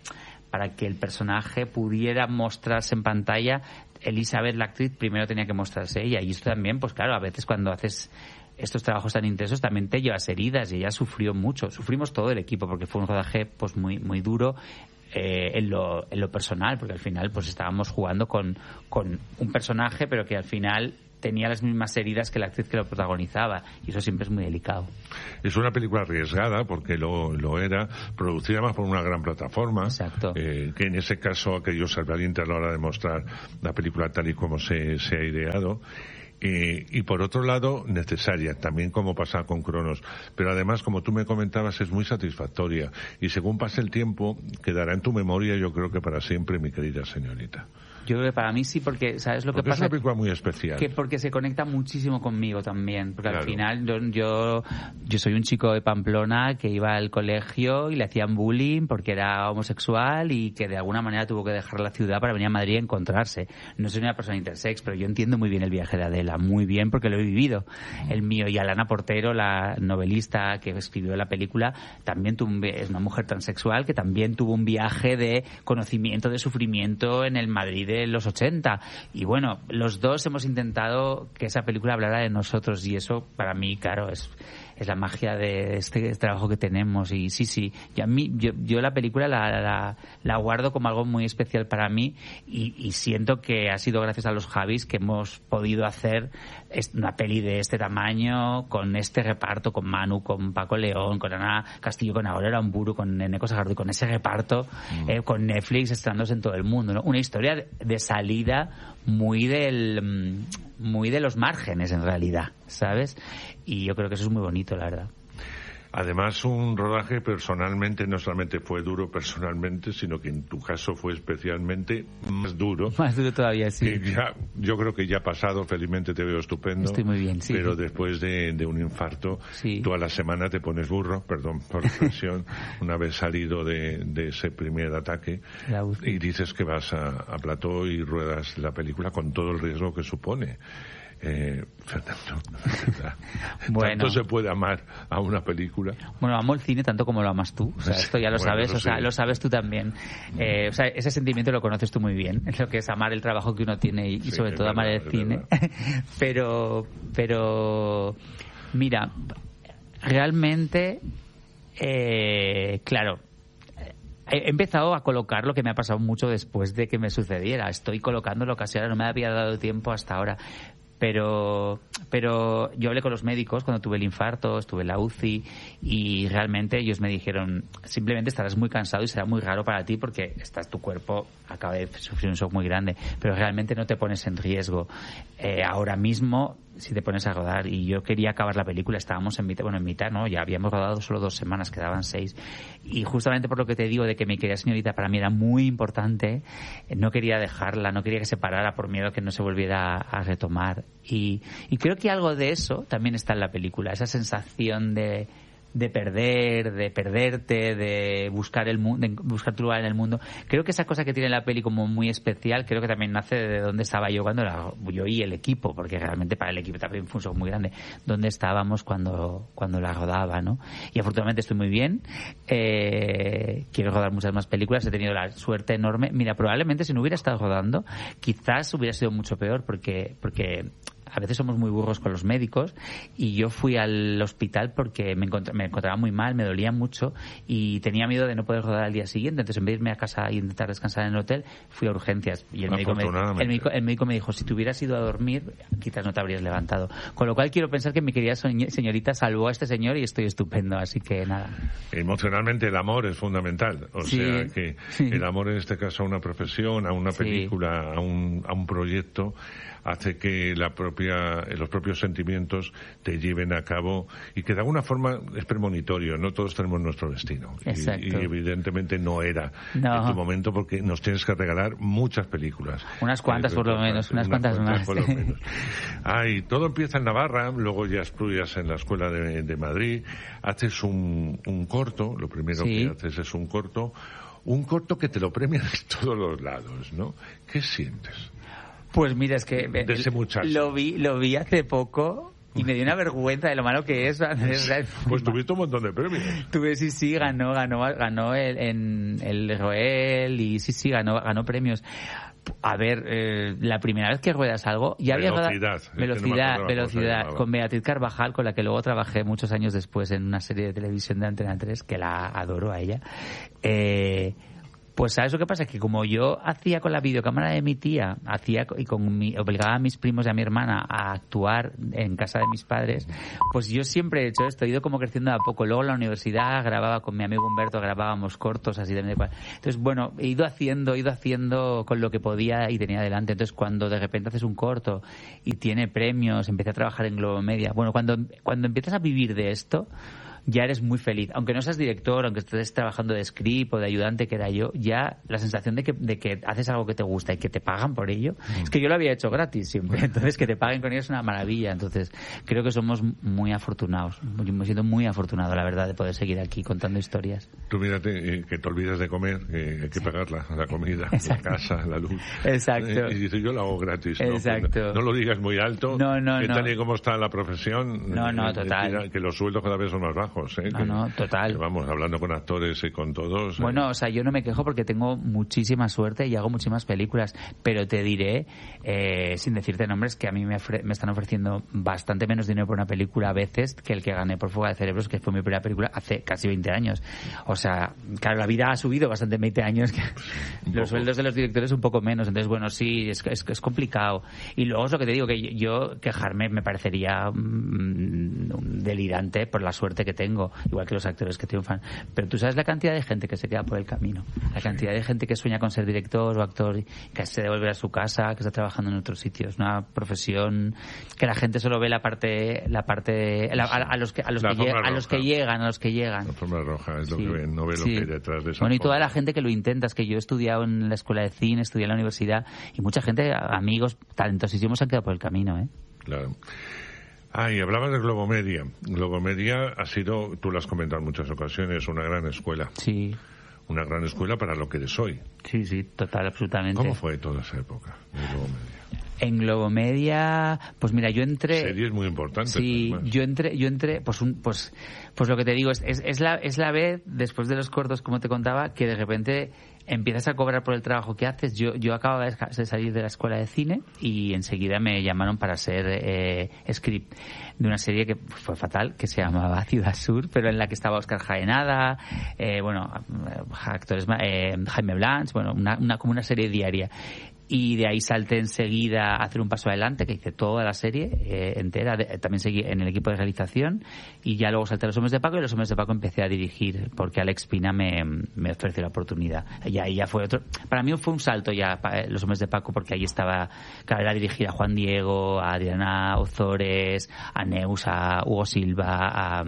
Speaker 6: para que el personaje pudiera mostrarse en pantalla, Elizabeth, la actriz, primero tenía que mostrarse ella. Y esto también, pues claro, a veces cuando haces estos trabajos tan intensos también te llevas heridas, y ella sufrió mucho. Sufrimos todo el equipo porque fue un rodaje pues muy muy duro eh, en lo en lo personal, porque al final pues estábamos jugando con con un personaje, pero que al final tenía las mismas heridas que la actriz que lo protagonizaba, y eso siempre es muy delicado.
Speaker 1: Es una película arriesgada, porque lo, lo era, producida más por una gran plataforma.
Speaker 6: Exacto.
Speaker 1: Eh, que en ese caso aquello ser valiente a la hora de mostrar la película tal y como se, se ha ideado. Eh, y por otro lado, necesaria, también como pasa con Cronos. Pero además, como tú me comentabas, es muy satisfactoria. Y según pase el tiempo, quedará en tu memoria, yo creo que para siempre, mi querida señorita.
Speaker 6: Yo creo que para mí sí, porque ¿sabes lo
Speaker 1: porque
Speaker 6: que pasa?
Speaker 1: Es una película muy especial.
Speaker 6: Que porque se conecta muchísimo conmigo también, porque
Speaker 1: claro.
Speaker 6: Al final yo, yo yo soy un chico de Pamplona que iba al colegio y le hacían bullying porque era homosexual y que de alguna manera tuvo que dejar la ciudad para venir a Madrid a encontrarse. No soy una persona intersex, pero yo entiendo muy bien el viaje de Adela, muy bien, porque lo he vivido. El mío. Y Alana Portero, la novelista que escribió la película, también tuvo un, es una mujer transexual que también tuvo un viaje de conocimiento, de sufrimiento en el Madrid de los ochenta, y bueno, los dos hemos intentado que esa película hablara de nosotros, y eso para mí, claro, es es la magia de este trabajo que tenemos. Y sí, sí, y a mí, yo, yo la película la, la, la guardo como algo muy especial para mí, y, y siento que ha sido gracias a los Javis que hemos podido hacer una peli de este tamaño, con este reparto, con Manu, con Paco León, con Ana Castillo, con Aurora Aramburu, con Eneco Sagardo, con ese reparto, mm. eh, con Netflix estrenándose en todo el mundo, ¿no? Una historia de, de salida muy del muy de los márgenes, en realidad, ¿sabes? Y yo creo que eso es muy bonito, la verdad.
Speaker 1: Además, un rodaje personalmente no solamente fue duro personalmente, sino que en tu caso fue especialmente más duro.
Speaker 6: Más duro todavía, sí.
Speaker 1: Que ya, yo creo que ya ha pasado, felizmente te veo estupendo.
Speaker 6: Estoy muy bien, sí.
Speaker 1: Pero después de, de un infarto, sí. Tú a la semana te pones burro, perdón por la expresión, una vez salido de, de ese primer ataque, y dices que vas a, a plató y ruedas la película con todo el riesgo que supone. Eh, Fernando, bueno. ¿Tanto se puede amar a una película?
Speaker 6: Bueno, amo el cine tanto como lo amas tú, o sea, esto ya lo bueno, sabes, o sea, sí. Lo sabes tú también. Eh, o sea, ese sentimiento lo conoces tú muy bien, es lo que es amar el trabajo que uno tiene y, y sí, sobre todo verdad, amar el cine. pero, pero, mira, realmente, eh, claro, he empezado a colocar lo que me ha pasado mucho después de que me sucediera. Estoy colocando lo que casi ahora no me había dado tiempo hasta ahora. Pero, pero yo hablé con los médicos cuando tuve el infarto, estuve en la U C I, y realmente ellos me dijeron, simplemente estarás muy cansado y será muy raro para ti porque estás, tu cuerpo acaba de sufrir un shock muy grande, pero realmente no te pones en riesgo. Eh, ahora mismo, si te pones a rodar, y yo quería acabar la película, estábamos en mitad, bueno, en mitad, ¿no? Ya habíamos rodado solo dos semanas, quedaban seis. Y justamente por lo que te digo de que mi querida señorita para mí era muy importante, no quería dejarla, no quería que se parara por miedo a que no se volviera a retomar. Y, y creo que algo de eso también está en la película, esa sensación de de perder, de perderte, de buscar el mundo, de buscar tu lugar en el mundo. Creo que esa cosa que tiene la peli como muy especial, creo que también nace de dónde estaba yo cuando la, yo y el equipo, porque realmente para el equipo también fue un shock muy grande, dónde estábamos cuando cuando la rodaba, ¿no? Y afortunadamente estoy muy bien, eh, quiero rodar muchas más películas, he tenido la suerte enorme. Mira, probablemente si no hubiera estado rodando, quizás hubiera sido mucho peor, porque porque a veces somos muy burros con los médicos, y yo fui al hospital porque me, encont- me encontraba muy mal, me dolía mucho y tenía miedo de no poder rodar al día siguiente. Entonces, en vez de irme a casa y intentar descansar en el hotel, fui a urgencias, y el médico, me, el, médico, el médico me dijo, si te hubieras ido a dormir quizás no te habrías levantado. Con lo cual quiero pensar que mi querida señorita salvó a este señor y estoy estupendo, así que nada.
Speaker 1: Emocionalmente el amor es fundamental, o sí, sea que sí. El amor en este caso a una profesión, a una película, sí. a, un, a un proyecto, hace que la propia, los propios sentimientos te lleven a cabo, y que de alguna forma es premonitorio, no todos tenemos nuestro destino.
Speaker 6: Exacto.
Speaker 1: Y, y evidentemente no era
Speaker 6: no.
Speaker 1: en tu momento, porque nos tienes que regalar muchas películas.
Speaker 6: Unas cuantas eh, por lo menos, unas, unas cuantas, cuantas más. Por lo menos.
Speaker 1: Ay, todo empieza en Navarra, luego ya estudias en la Escuela de, de Madrid, haces un, un corto, lo primero sí. que haces es un corto, un corto que te lo premian en todos los lados, ¿no? ¿Qué sientes?
Speaker 6: Pues mira, es que
Speaker 1: de ese muchacho.
Speaker 6: Lo vi, lo vi hace poco Y me dio una vergüenza de lo malo que es.
Speaker 1: Pues tuviste un montón de premios.
Speaker 6: Tuve, sí, sí, ganó, ganó, ganó el, en el Roel y sí, sí, ganó, ganó premios. A ver, eh, la primera vez que ruedas algo, ya había
Speaker 1: velocidad,
Speaker 6: velocidad,
Speaker 1: no
Speaker 6: velocidad, con Beatriz Carvajal, con la que luego trabajé muchos años después en una serie de televisión de Antena tres, que la adoro a ella. Eh, Pues ¿sabes lo que pasa? Que como yo hacía con la videocámara de mi tía, hacía y con mi, obligaba a mis primos y a mi hermana a actuar en casa de mis padres, pues yo siempre he hecho esto, he ido como creciendo de a poco. Luego en la universidad grababa con mi amigo Humberto, grabábamos cortos así de vez en cuando. Entonces, bueno, he ido haciendo, he ido haciendo con lo que podía y tenía delante. Entonces, cuando de repente haces un corto y tiene premios, empecé a trabajar en Globo Media. Bueno, cuando, cuando empiezas a vivir de esto, ya eres muy feliz. Aunque no seas director, aunque estés trabajando de script o de ayudante, que era yo, ya la sensación de que, de que haces algo que te gusta y que te pagan por ello, mm. es que yo lo había hecho gratis siempre. Entonces, que te paguen con ello es una maravilla. Entonces, creo que somos muy afortunados. Yo me siento muy afortunado, la verdad, de poder seguir aquí contando historias.
Speaker 1: Tú mírate, eh, que te olvidas de comer, que hay que pagarla, la comida,
Speaker 6: Exacto.
Speaker 1: la casa, la luz.
Speaker 6: Exacto.
Speaker 1: Eh, y dices, yo lo hago gratis. ¿No?
Speaker 6: Exacto.
Speaker 1: No, no lo digas muy alto.
Speaker 6: No, no,
Speaker 1: ¿Qué
Speaker 6: no.
Speaker 1: tal y cómo está la profesión?
Speaker 6: No, no, total.
Speaker 1: Decir, que los sueldos cada vez son más bajos, ¿eh?
Speaker 6: No,
Speaker 1: que,
Speaker 6: no, total.
Speaker 1: Que vamos, hablando con actores y con todos.
Speaker 6: Bueno,
Speaker 1: eh.
Speaker 6: o sea, yo no me quejo porque tengo muchísima suerte y hago muchísimas películas, pero te diré, eh, sin decirte nombres, que a mí me, ofre- me están ofreciendo bastante menos dinero por una película a veces que el que gané por Fuga de Cerebros, que fue mi primera película hace casi veinte años. O sea, claro, la vida ha subido bastante en veinte años, que los sueldos de los directores un poco menos. Entonces, bueno, sí, es, es, es complicado. Y luego es lo que te digo, que yo quejarme me parecería mmm, delirante por la suerte que tengo, igual que los actores que triunfan. Pero tú sabes la cantidad de gente que se queda por el camino, la cantidad de gente que sueña con ser director o actor, que se devuelve a su casa, que está trabajando en otros sitios, una profesión que la gente solo ve la parte, la parte, la, a, a los que a los que, lleg, a los que llegan, a los que llegan.
Speaker 1: La forma roja es lo
Speaker 6: sí.
Speaker 1: que ven, no ve lo
Speaker 6: sí.
Speaker 1: que hay detrás de esa.
Speaker 6: Bueno, y
Speaker 1: forma.
Speaker 6: toda la gente que lo intenta, es que yo he estudiado en la escuela de cine, estudié en la universidad y mucha gente, amigos talentosísimos, se han quedado por el camino, ¿eh?
Speaker 1: Claro. Ah, y hablabas de Globomedia. Globomedia ha sido, tú lo has comentado en muchas ocasiones, una gran escuela.
Speaker 6: Sí.
Speaker 1: Una gran escuela para lo que eres hoy.
Speaker 6: Sí, sí, total, absolutamente.
Speaker 1: ¿Cómo fue toda esa época de Globomedia?
Speaker 6: En Globomedia, pues mira, yo entré...
Speaker 1: Series muy importantes.
Speaker 6: Sí,
Speaker 1: además.
Speaker 6: yo entré, yo entré, pues un, pues, pues lo que te digo, es, es, es la, es la vez, después de los cortos, como te contaba, que de repente empiezas a cobrar por el trabajo que haces. Yo, yo acababa de salir de la escuela de cine y enseguida me llamaron para ser eh, script de una serie que fue fatal, que se llamaba Ciudad Sur, pero en la que estaba Óscar Jaenada, eh, bueno, actores, eh, Jaime Blanch, bueno, una, una, como una serie diaria. Y de ahí salté enseguida a hacer un paso adelante, que hice toda la serie eh, entera. De, también seguí en el equipo de realización y ya luego salté a Los Hombres de Paco y Los Hombres de Paco empecé a dirigir porque Alex Pina me, me ofreció la oportunidad. Y ahí ya fue otro... Para mí fue un salto ya Los Hombres de Paco porque ahí estaba... Claro, era dirigir a Juan Diego, a Adriana Ozores, a Neus, a Hugo Silva, a...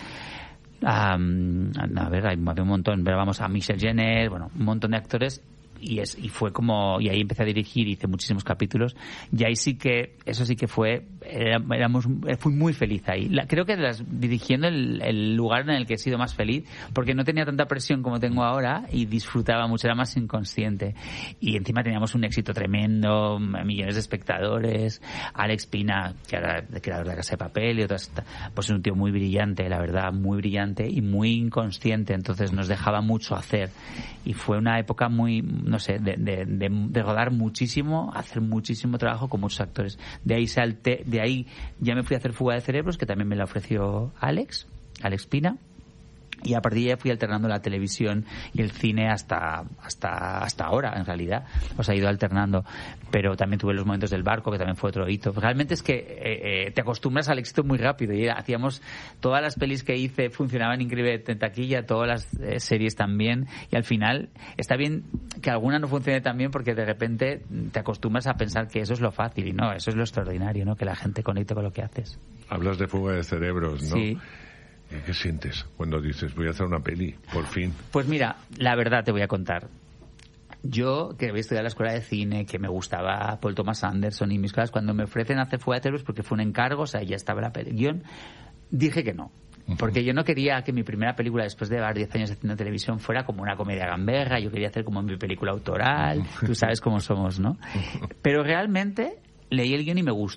Speaker 6: a, a ver, hay un montón, pero vamos, a Michelle Jenner, bueno, un montón de actores. Y, es, y fue como, y ahí empecé a dirigir, hice muchísimos capítulos, y ahí sí que, eso sí que fue, éramos, fui muy feliz ahí. La, creo que las, dirigiendo el, el lugar en el que he sido más feliz, porque no tenía tanta presión como tengo ahora, y disfrutaba mucho, era más inconsciente. Y encima teníamos un éxito tremendo, millones de espectadores, Alex Pina, que era el creador de La Casa de Papel, y otras, pues es un tío muy brillante, la verdad, muy brillante, y muy inconsciente, entonces nos dejaba mucho hacer. Y fue una época muy, no sé, de, de, de, de rodar muchísimo, hacer muchísimo trabajo con muchos actores. De ahí salté, de ahí ya me fui a hacer Fuga de Cerebros, que también me la ofreció Alex, Alex Pina. Y a partir de ahí fui alternando la televisión y el cine hasta hasta hasta ahora, en realidad. O sea, he ido alternando. Pero también tuve los momentos del barco, que también fue otro hito. Realmente es que eh, eh, te acostumbras al éxito muy rápido. Y hacíamos... Todas las pelis que hice funcionaban increíble en taquilla, todas las eh, series también. Y al final está bien que alguna no funcione tan bien porque de repente te acostumbras a pensar que eso es lo fácil. Y no, eso es lo extraordinario, ¿no? Que la gente conecte con lo que haces.
Speaker 1: Hablas de Fuga de Cerebros, ¿no?
Speaker 6: Sí.
Speaker 1: ¿Qué sientes cuando dices, voy a hacer una peli, por fin?
Speaker 6: Pues mira, la verdad te voy a contar. Yo, que había estudiado en la escuela de cine, que me gustaba Paul Thomas Anderson y mis cosas, cuando me ofrecen hacer Fuga de Cerebros, porque fue un encargo, o sea, ya estaba la peli, guión, dije que no. Porque yo no quería que mi primera película, después de llevar diez años haciendo televisión, fuera como una comedia gamberra. Yo quería hacer como mi película autoral. Tú sabes cómo somos, ¿no? Pero realmente leí el guión y me gustó.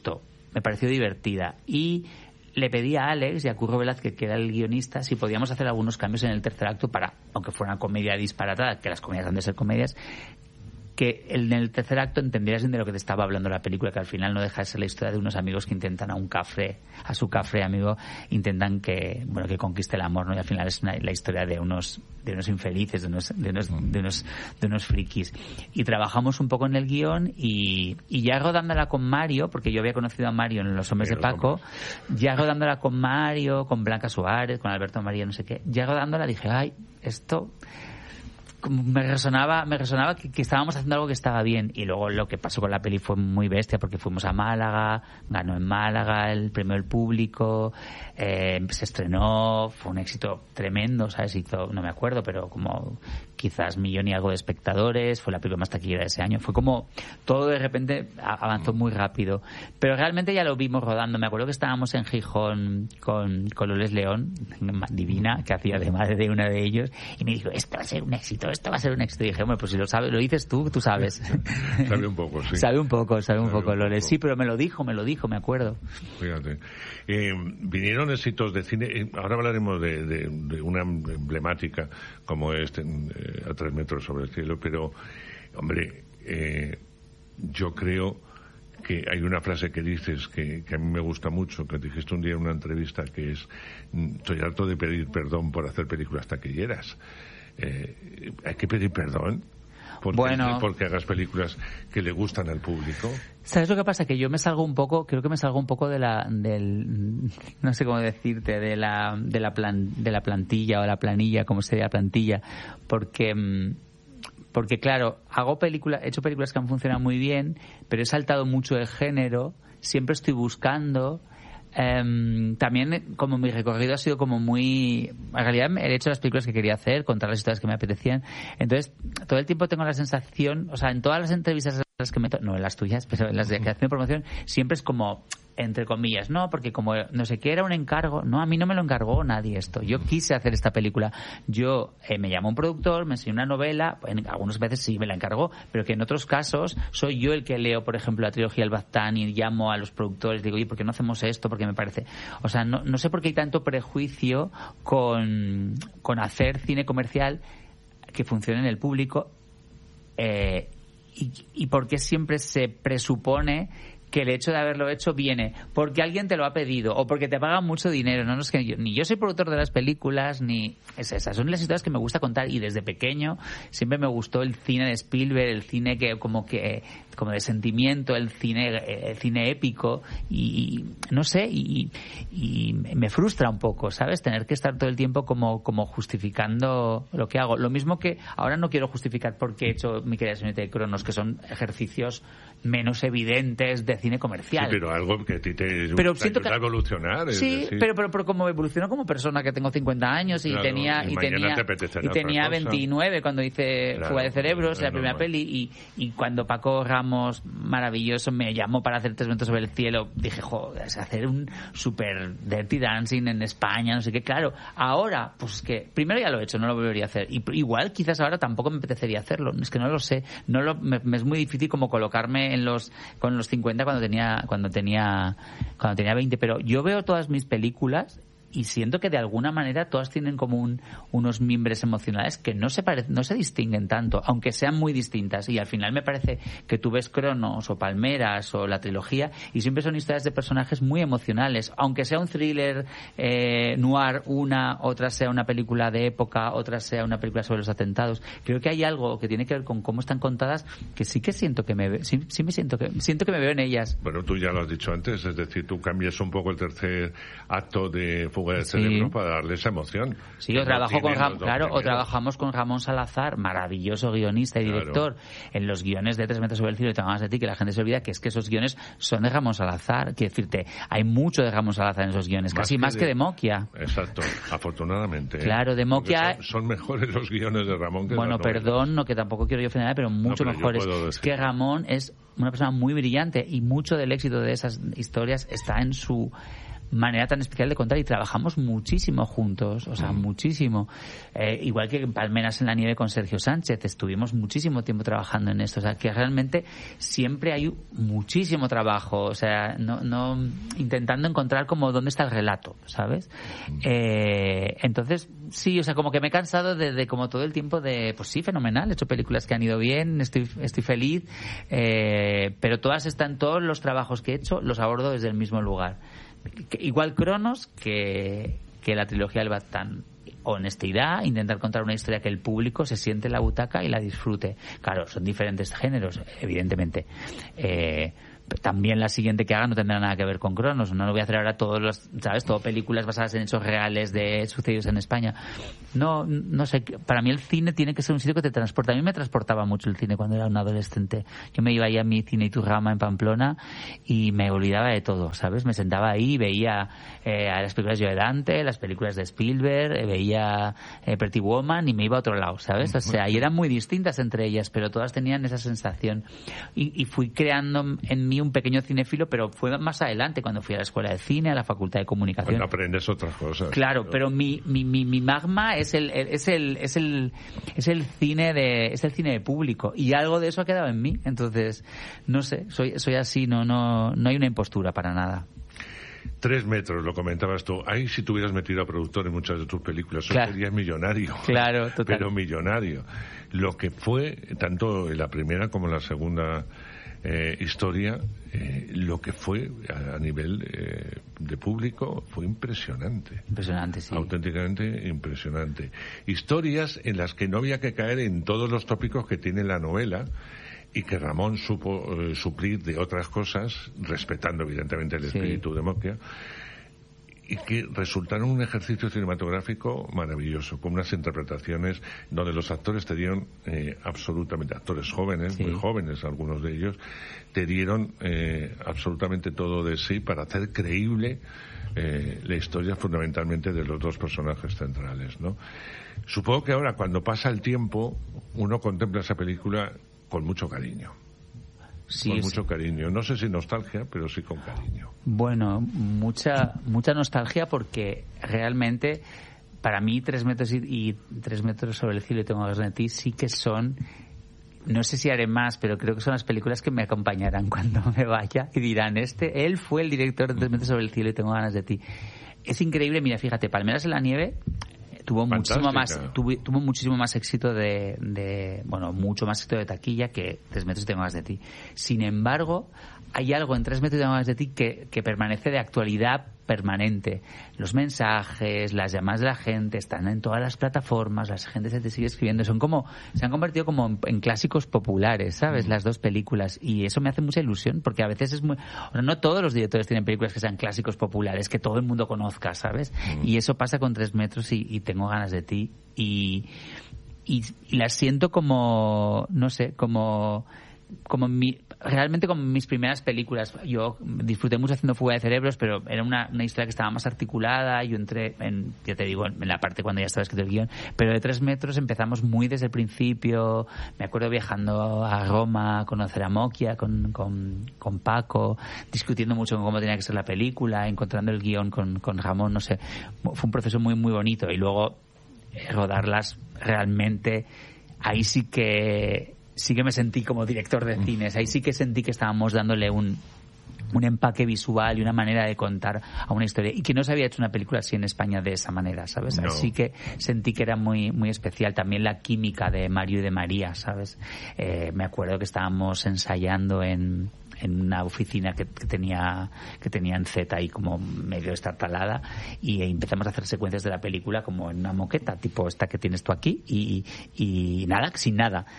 Speaker 6: me pareció divertida. Y le pedí a Alex y a Curro Velázquez, que era el guionista, si podíamos hacer algunos cambios en el tercer acto para, aunque fuera una comedia disparatada, que las comedias han de ser comedias, que en el tercer acto entendieras de lo que te estaba hablando la película, que al final no deja de ser la historia de unos amigos que intentan a un cafre, a su cafre amigo, intentan que, bueno, que conquiste el amor, ¿no? Y al final es una, la historia de unos, de unos infelices, de unos, de unos, de unos, de unos frikis. Y trabajamos un poco en el guión y, y ya rodándola con Mario, porque yo había conocido a Mario en Los Hombres de Paco, ya rodándola con Mario, con Blanca Suárez, con Alberto María, no sé qué, ya rodándola dije, ay, esto me resonaba me resonaba que, que estábamos haciendo algo que estaba bien. Y luego lo que pasó con la peli fue muy bestia, porque fuimos a Málaga, ganó en Málaga el premio del público, eh, se estrenó, fue un éxito tremendo, ¿sabes? Hizo, no me acuerdo, pero como quizás millón y algo de espectadores, fue la película más taquillera de ese año. Fue como todo de repente avanzó muy rápido, pero realmente ya lo vimos rodando. Me acuerdo que estábamos en Gijón con, con Loles León, divina, que hacía de madre de uno de ellos, y me dijo, esto va a ser un éxito, esto va a ser un éxito. Y dije, hombre, pues si lo sabes, lo dices tú, tú sabes.
Speaker 1: Sabe un poco, sí.
Speaker 6: Sabe un poco, sabe un
Speaker 1: sabe
Speaker 6: poco,
Speaker 1: un
Speaker 6: Loles.
Speaker 1: poco.
Speaker 6: Sí, pero me lo dijo, me lo dijo, me acuerdo.
Speaker 1: Fíjate. Eh, vinieron éxitos de cine, eh, ahora hablaremos de, de, de una emblemática como este, eh, A tres metros sobre el cielo, pero, hombre, eh, yo creo que hay una frase que dices que, que a mí me gusta mucho, que dijiste un día en una entrevista, que es, estoy harto de pedir perdón por hacer películas taquilleras. Eh, hay que pedir perdón porque,
Speaker 6: bueno,
Speaker 1: porque hagas películas que le gustan al público.
Speaker 6: ¿Sabes lo que pasa? Que yo me salgo un poco, creo que me salgo un poco de la, del, no sé cómo decirte, de la, de la plan, de la plantilla o la planilla, como sería la plantilla, porque, porque claro, hago películas, he hecho películas que han funcionado muy bien, pero he saltado mucho el género, siempre estoy buscando. Um, también como mi recorrido ha sido como muy, en realidad he hecho las películas que quería hacer, contar las historias que me apetecían, entonces todo el tiempo tengo la sensación, o sea, en todas las entrevistas las que meto, no en las tuyas, pero en las de creación y promoción, siempre es como, entre comillas, no, porque como no sé qué era un encargo, no, a mí no me lo encargó nadie esto, yo quise hacer esta película, yo eh, me llamó un productor, me enseñó una novela, en algunas veces sí me la encargó, pero que en otros casos soy yo el que leo, por ejemplo, la trilogía El Baztán y llamo a los productores, digo, oye, ¿por qué no hacemos esto? Porque me parece, o sea, no, no sé por qué hay tanto prejuicio con, con hacer cine comercial que funcione en el público, eh, y, y por qué siempre se presupone que el hecho de haberlo hecho viene porque alguien te lo ha pedido o porque te pagan mucho dinero. No, no es que yo, ni yo soy productor de las películas, ni es esas son las historias que me gusta contar, y desde pequeño siempre me gustó el cine de Spielberg, el cine que como que como de sentimiento, el cine el cine épico, y, y no sé, y, y me frustra un poco, ¿sabes? Tener que estar todo el tiempo como como justificando lo que hago. Lo mismo que ahora no quiero justificar por qué he hecho Mi querida señorita de Cronos, que son ejercicios menos evidentes de cine comercial.
Speaker 1: Sí, pero algo que a ti te,
Speaker 6: pero
Speaker 1: te
Speaker 6: siento
Speaker 1: ayuda
Speaker 6: que,
Speaker 1: a evolucionar. Es
Speaker 6: sí,
Speaker 1: decir,
Speaker 6: pero, pero, pero como evoluciono como persona, que tengo cincuenta años y
Speaker 1: claro,
Speaker 6: tenía
Speaker 1: y
Speaker 6: y tenía y tenía veintinueve cuando hice
Speaker 1: claro,
Speaker 6: Fuga de Cerebros, la
Speaker 1: normal.
Speaker 6: primera peli, y, y cuando Paco Ramos, maravilloso, me llamó para hacer Tres metros sobre el cielo, dije, joder, es hacer un super Dirty Dancing en España, no sé qué. Claro, ahora, pues que primero ya lo he hecho, no lo volvería a hacer, y igual quizás ahora tampoco me apetecería hacerlo, es que no lo sé, no lo, me, me es muy difícil como colocarme en los con los cincuenta cuando tenía cuando tenía cuando tenía veinte, pero yo veo todas mis películas y siento que de alguna manera todas tienen como un, unos mimbres emocionales que no se pare, no se distinguen tanto, aunque sean muy distintas, y al final me parece que tú ves Cronos o Palmeras o la trilogía y siempre son historias de personajes muy emocionales, aunque sea un thriller eh, noir una, otra sea una película de época, otra sea una película sobre los atentados. Creo que hay algo que tiene que ver con cómo están contadas que sí que siento que me sí, sí me siento que siento que me veo en ellas.
Speaker 1: Bueno, tú ya lo has dicho antes, es decir, tú cambias un poco el tercer acto de Fuga de Cerebro, sí, para darle esa emoción.
Speaker 6: Sí, o trabajo con Ram, claro, o trabajamos con Ramón Salazar, maravilloso guionista y director, claro, en los guiones de Tres metros sobre el cielo y Te amas de ti, que la gente se olvida que es que esos guiones son de Ramón Salazar. Quiero decirte, hay mucho de Ramón Salazar en esos guiones, más casi que más de, que de Moquia.
Speaker 1: Exacto, afortunadamente.
Speaker 6: Claro, de Moquia
Speaker 1: son, son mejores los guiones de Ramón que
Speaker 6: bueno, perdón, no, que tampoco quiero yo ofender, pero mucho no, pero mejores. Es que Ramón es una persona muy brillante y mucho del éxito de esas historias está en su manera tan especial de contar y trabajamos muchísimo juntos, o sea, mm. muchísimo. Eh, igual que en Palmeras en la nieve con Sergio Sánchez, estuvimos muchísimo tiempo trabajando en esto, o sea, que realmente siempre hay muchísimo trabajo, o sea, no, no intentando encontrar como dónde está el relato, ¿sabes? Mm. Eh, entonces, sí, o sea, como que me he cansado de, de como todo el tiempo de, pues sí, fenomenal, he hecho películas que han ido bien, estoy, estoy feliz, eh, pero todas están, todos los trabajos que he hecho los abordo desde el mismo lugar. Igual Cronos que, que la trilogía del Baztán. Honestidad, intentar contar una historia que el público se siente en la butaca y la disfrute. Claro, son diferentes géneros, evidentemente. Eh, también la siguiente que haga no tendrá nada que ver con Cronos. No lo voy a hacer ahora todos los, ¿sabes? Todo películas basadas en hechos reales de sucedidos en España. No, no sé. Para mí el cine tiene que ser un sitio que te transporta. A mí me transportaba mucho el cine cuando era un adolescente. Yo me iba ahí a mi Cine Iturrama en Pamplona y me olvidaba de todo, ¿sabes? Me sentaba ahí, veía eh, las películas de Dante, las películas de Spielberg, eh, veía eh, Pretty Woman y me iba a otro lado, ¿sabes? O sea, y eran muy distintas entre ellas, pero todas tenían esa sensación. Y, y fui creando en mí un pequeño cinéfilo, pero fue más adelante cuando fui a la escuela de cine, a la facultad de comunicación.
Speaker 1: Cuando aprendes otras cosas.
Speaker 6: Claro, ¿no? Pero mi, mi, mi, mi magma es el, es el, es el, es el cine de, es el cine de público y algo de eso ha quedado en mí. Entonces, no sé, soy, soy así, no, no, no hay una impostura para nada.
Speaker 1: Tres metros, lo comentabas tú. Ahí si te hubieras metido a productor en muchas de tus películas, claro. Serías millonario.
Speaker 6: Claro, total.
Speaker 1: Pero millonario. Lo que fue, tanto en la primera como en la segunda eh, historia, eh, lo que fue a, a nivel eh, de público fue impresionante.
Speaker 6: Impresionante, sí.
Speaker 1: Auténticamente impresionante. Historias en las que no había que caer en todos los tópicos que tiene la novela, y que Ramón supo eh, suplir de otras cosas, respetando evidentemente el espíritu sí. de Moquia, y que resultaron un ejercicio cinematográfico maravilloso, con unas interpretaciones donde los actores te dieron eh, absolutamente, actores jóvenes, sí. muy jóvenes algunos de ellos, te dieron eh, absolutamente todo de sí para hacer creíble eh, la historia fundamentalmente de los dos personajes centrales, ¿no? Supongo que ahora, cuando pasa el tiempo, uno contempla esa película con mucho cariño. Sí, con mucho sí. cariño. No sé si nostalgia, pero sí con cariño.
Speaker 6: Bueno, mucha mucha nostalgia porque realmente para mí Tres metros y, y Tres metros sobre el cielo y tengo ganas de ti sí que son, no sé si haré más, pero creo que son las películas que me acompañarán cuando me vaya y dirán, este, él fue el director de Tres metros sobre el cielo y tengo ganas de ti. Es increíble, mira, fíjate, Palmeras en la nieve tuvo muchísimo más tuvo, tuvo muchísimo más éxito de, de bueno mucho más éxito de taquilla que Tres metros y tengo ganas de ti. Sin embargo, hay algo en Tres metros y tengo ganas de ti que, que permanece de actualidad permanente. Los mensajes, las llamadas de la gente están en todas las plataformas, la gente se te sigue escribiendo, son como, se han convertido como en, en clásicos populares, ¿sabes? Mm. Las dos películas, y eso me hace mucha ilusión, porque a veces es muy, bueno, no todos los directores tienen películas que sean clásicos populares, que todo el mundo conozca, ¿sabes? Mm. Y eso pasa con Tres metros y, y tengo ganas de ti, y, y, y las siento como, no sé, como, como mi, realmente como mis primeras películas. Yo disfruté mucho haciendo Fuga de Cerebros, pero era una, una historia que estaba más articulada. Yo entré en, ya te digo, en la parte cuando ya estaba escrito el guión, pero de Tres metros empezamos muy desde el principio. Me acuerdo viajando a Roma a conocer a Moquia con, con, con Paco, discutiendo mucho con cómo tenía que ser la película, encontrando el guión con, con Ramón, no sé, fue un proceso muy muy bonito, y luego eh, rodarlas realmente, ahí sí que sí que me sentí como director de cines, ahí sí que sentí que estábamos dándole un, un empaque visual y una manera de contar a una historia, y que no se había hecho una película así en España de esa manera, ¿sabes? No. Así que sentí que era muy muy especial. También la química de Mario y de María, ¿sabes? Eh, me acuerdo que estábamos ensayando en en una oficina que, que tenía que tenía en Z ahí como medio estartalada, y empezamos a hacer secuencias de la película como en una moqueta tipo esta que tienes tú aquí, y, y nada, sin nada,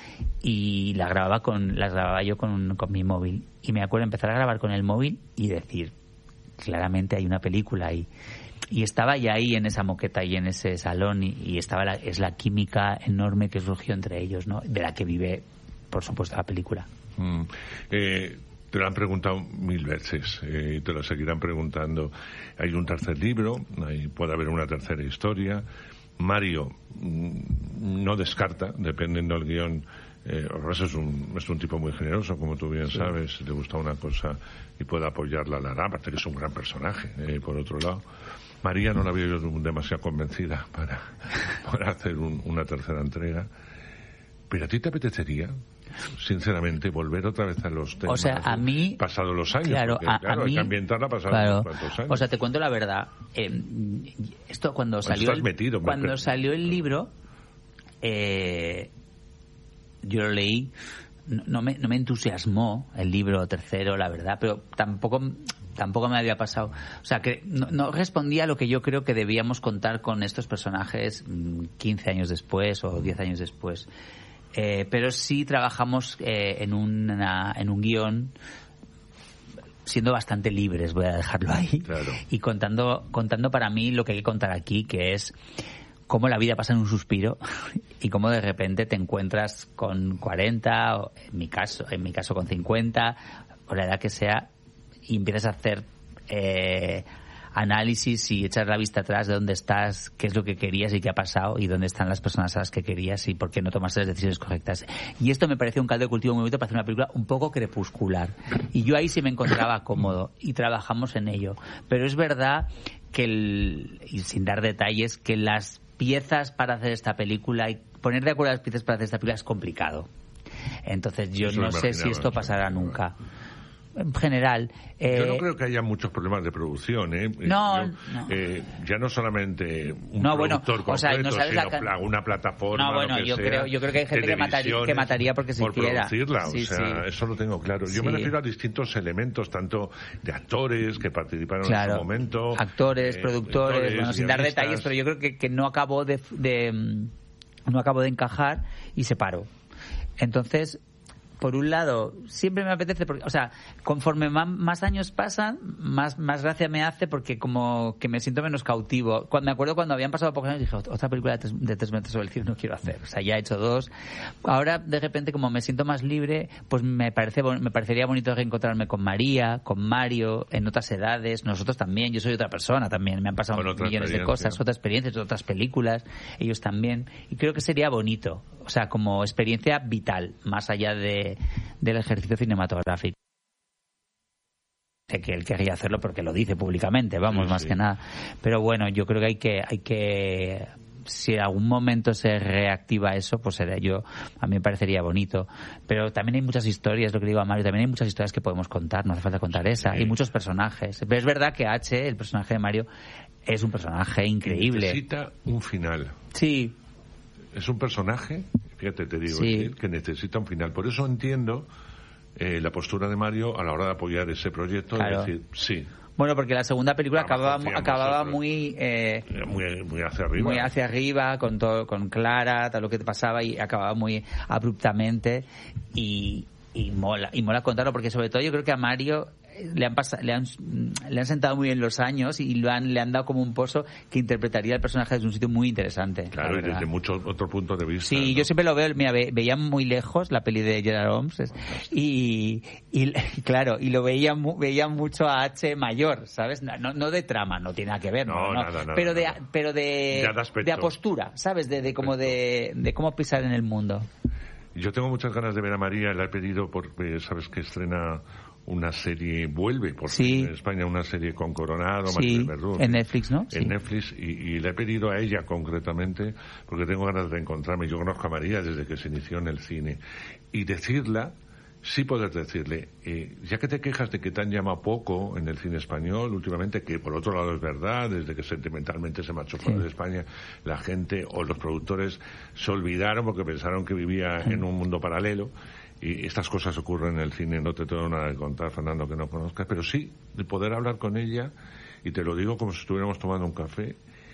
Speaker 6: y la grababa con las grababa yo con, con mi móvil, y me acuerdo empezar a grabar con el móvil y decir, claramente hay una película ahí. Y estaba ya ahí en esa moqueta y en ese salón, y, y estaba la, es la química enorme que surgió entre ellos, ¿no? De la que vive, por supuesto, la película.
Speaker 1: Mm. Eh... Te lo han preguntado mil veces eh, y te lo seguirán preguntando. Hay un tercer libro, hay, puede haber una tercera historia. Mario mmm, no descarta, dependiendo del guión, Eh, Orrás es un, es un tipo muy generoso, como tú bien sí. sabes. Si le gusta una cosa y puede apoyarla, la hará. Aparte que es un gran personaje, eh, por otro lado. María no la había yo demasiado convencida para, para hacer un, una tercera entrega. ¿Pero a ti te apetecería, sinceramente, volver otra vez a los temas?
Speaker 6: O sea, a mí...
Speaker 1: Pasados los años,
Speaker 6: claro,
Speaker 1: porque,
Speaker 6: a,
Speaker 1: claro,
Speaker 6: a
Speaker 1: hay
Speaker 6: mí,
Speaker 1: que ambientarla pasados
Speaker 6: claro,
Speaker 1: cuantos años.
Speaker 6: O sea, te cuento la verdad. Eh, esto cuando salió...
Speaker 1: El, metido,
Speaker 6: cuando
Speaker 1: me...
Speaker 6: salió el libro... Eh, yo lo leí, no, no, me, no me entusiasmó el libro tercero, la verdad, pero tampoco tampoco me había pasado. O sea, que no, no respondía a lo que yo creo que debíamos contar con estos personajes quince años después o diez años después. Eh, pero sí trabajamos eh, en, una, en un guión siendo bastante libres, voy a dejarlo ahí,
Speaker 1: claro. Y
Speaker 6: contando, contando para mí lo que hay que contar aquí, que es cómo la vida pasa en un suspiro y cómo de repente te encuentras con cuarenta, o en mi caso, en mi caso con cincuenta, o la edad que sea, y empiezas a hacer eh, análisis y echar la vista atrás de dónde estás, qué es lo que querías y qué ha pasado, y dónde están las personas a las que querías y por qué no tomaste las decisiones correctas. Y esto me pareció un caldo de cultivo muy bonito para hacer una película un poco crepuscular. Y yo ahí sí me encontraba cómodo y trabajamos en ello. Pero es verdad que, el, y sin dar detalles, que las piezas para hacer esta película y poner de acuerdo las piezas para hacer esta película es complicado. Entonces yo Eso no sé si esto pasará nunca. En general... Eh,
Speaker 1: yo no creo que haya muchos problemas de producción, ¿eh?
Speaker 6: No,
Speaker 1: yo,
Speaker 6: no.
Speaker 1: Eh, ya no solamente un
Speaker 6: no,
Speaker 1: productor
Speaker 6: bueno, o sea,
Speaker 1: concreto,
Speaker 6: no sabes
Speaker 1: sino
Speaker 6: la...
Speaker 1: una plataforma,
Speaker 6: no, bueno,
Speaker 1: lo que
Speaker 6: yo
Speaker 1: sea,
Speaker 6: creo, yo creo que hay gente que mataría, que mataría porque se
Speaker 1: por
Speaker 6: hiciera.
Speaker 1: producirla,
Speaker 6: sí,
Speaker 1: o sea,
Speaker 6: sí.
Speaker 1: eso lo tengo claro. Yo
Speaker 6: sí.
Speaker 1: me refiero a distintos elementos, tanto de actores que participaron
Speaker 6: claro.
Speaker 1: en ese momento.
Speaker 6: Actores,
Speaker 1: eh,
Speaker 6: productores, bueno, sin dar detalles, pero yo creo que, que no acabó de, de no acabó de encajar y se paró. Entonces, por un lado, siempre me apetece, porque, o sea, conforme más, más años pasan, más, más gracia me hace porque como que me siento menos cautivo. Cuando, me acuerdo cuando habían pasado pocos años dije, otra película de tres, de tres metros sobre el cielo no quiero hacer. O sea, ya he hecho dos. Ahora, de repente, como me siento más libre, pues me parece me parecería bonito reencontrarme con María, con Mario, en otras edades. Nosotros también, yo soy otra persona también. Me han pasado millones de cosas, otras experiencias, otras películas, ellos también. Y creo que sería bonito. O sea, como experiencia vital, más allá de del ejercicio cinematográfico. Sé que él querría hacerlo porque lo dice públicamente, vamos, sí, más sí. que nada. Pero bueno, yo creo que hay que hay que si en algún momento se reactiva eso, pues será yo, a mí me parecería bonito. Pero también hay muchas historias, lo que digo a Mario, también hay muchas historias que podemos contar, no hace falta contar esa, sí. Hay muchos personajes. Pero es verdad que H, el personaje de Mario, es un personaje increíble.
Speaker 1: Necesita un final.
Speaker 6: Sí.
Speaker 1: Es un personaje, fíjate, te digo,
Speaker 6: sí.
Speaker 1: que necesita un final. Por eso entiendo eh, la postura de Mario a la hora de apoyar ese proyecto, claro. de decir, sí.
Speaker 6: Bueno, porque la segunda película acababa, acababa muy, eh,
Speaker 1: muy muy hacia arriba.
Speaker 6: Muy hacia arriba, con todo, con Clara, tal lo que te pasaba, y acababa muy abruptamente, y, y mola, y mola contarlo, porque sobre todo yo creo que a Mario le han pasado, le han le han sentado muy bien los años y lo han, le han dado como un pozo que interpretaría el personaje desde un sitio muy interesante.
Speaker 1: Claro, y desde muchos otros puntos de vista.
Speaker 6: Sí, ¿no? Yo siempre lo veo, mira, ve, veía muy lejos la peli de Gerard Holmes y, y claro, y lo veía veía mucho a H mayor, ¿sabes? No, no de trama, no tiene nada que ver, no, no,
Speaker 1: nada, nada,
Speaker 6: pero de
Speaker 1: nada.
Speaker 6: pero de
Speaker 1: de,
Speaker 6: de postura, ¿sabes? De, de como de, de cómo pisar en el mundo.
Speaker 1: Yo tengo muchas ganas de ver a María, la he pedido porque sabes que estrena una serie, vuelve por
Speaker 6: sí.
Speaker 1: en España una serie con Coronado,
Speaker 6: sí.
Speaker 1: Verdú,
Speaker 6: en Netflix, ¿no?
Speaker 1: En
Speaker 6: sí.
Speaker 1: Netflix, y, y le he pedido a ella concretamente porque tengo ganas de encontrarme. Yo conozco a María desde que se inició en el cine, y decirla, sí poder decirle, eh, ya que te quejas de que te han llamado poco en el cine español últimamente, que por otro lado es verdad, desde que sentimentalmente se marchó fuera sí. de España, la gente o los productores se olvidaron porque pensaron que vivía sí. en un mundo paralelo. Y estas cosas ocurren en el cine, no te tengo nada que contar, Fernando, que no conozcas, pero sí de poder hablar con ella, y te lo digo como si estuviéramos tomando un café,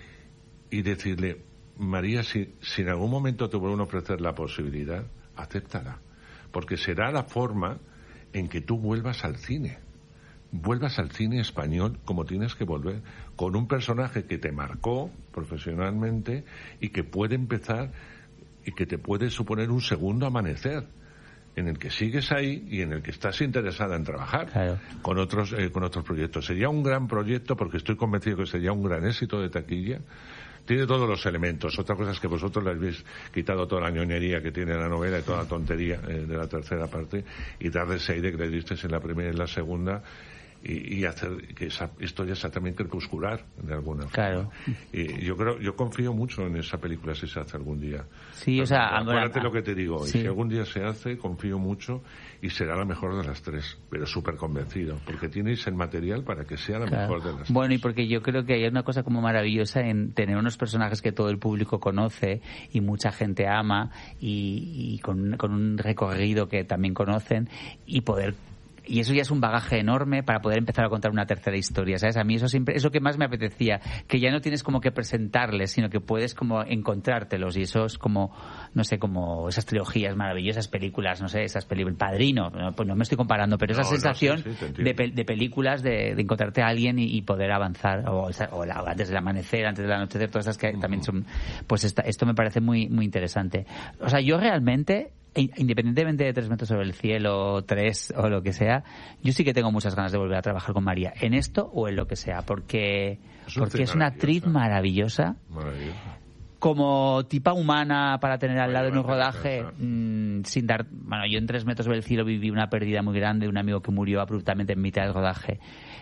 Speaker 1: y decirle, María, si, si en algún momento te vuelven a ofrecer la posibilidad, acéptala, porque será la forma en que tú vuelvas al cine, vuelvas al cine español como tienes que volver, con un personaje que te marcó profesionalmente y que puede empezar y que te puede suponer un segundo amanecer, en el que sigues ahí y en el que estás interesada en trabajar
Speaker 6: claro.
Speaker 1: con otros eh, con otros proyectos. Sería un gran proyecto, porque estoy convencido que sería un gran éxito de taquilla, tiene todos los elementos. Otra cosa es que vosotros le habéis quitado toda la ñoñería que tiene la novela y toda la tontería eh, de la tercera parte y darle ese aire que le disteis en la primera y en la segunda y, y hacer que esa historia sea también crepuscular de alguna
Speaker 6: claro.
Speaker 1: forma. Y yo creo, yo confío mucho en esa película si se hace algún día.
Speaker 6: Sí, o sea,
Speaker 1: acuérdate lo que te digo,
Speaker 6: sí.
Speaker 1: y si algún día se hace, confío mucho y será la mejor de las tres, pero súper convencido, porque tienes el material para que sea la claro. mejor de las tres.
Speaker 6: Bueno, y porque yo creo que hay una cosa como maravillosa en tener unos personajes que todo el público conoce y mucha gente ama y, y con, con un recorrido que también conocen y poder y eso ya es un bagaje enorme para poder empezar a contar una tercera historia, ¿sabes? A mí eso siempre es lo que más me apetecía, que ya no tienes como que presentarles, sino que puedes como encontrártelos y eso es como, no sé, como esas trilogías maravillosas, películas, no sé, esas películas, El Padrino, no, pues no me estoy comparando, pero esa no, sensación no, sí, sí, de, pe- de películas de, de encontrarte a alguien y, y poder avanzar, o, o, la, o antes del amanecer, antes del anochecer, todas esas que uh-huh. también son, pues esta, esto me parece muy, muy interesante. O sea, yo realmente, independientemente de Tres metros sobre el cielo, Tres o lo que sea, yo sí que tengo muchas ganas de volver a trabajar con María, en esto o en lo que sea, porque es, porque es una actriz maravillosa, maravillosa, como tipa humana para tener al lado en un rodaje, mmm, sin dar... Bueno, yo en Tres metros sobre el cielo viví una pérdida muy grande, un amigo que murió abruptamente en mitad del rodaje,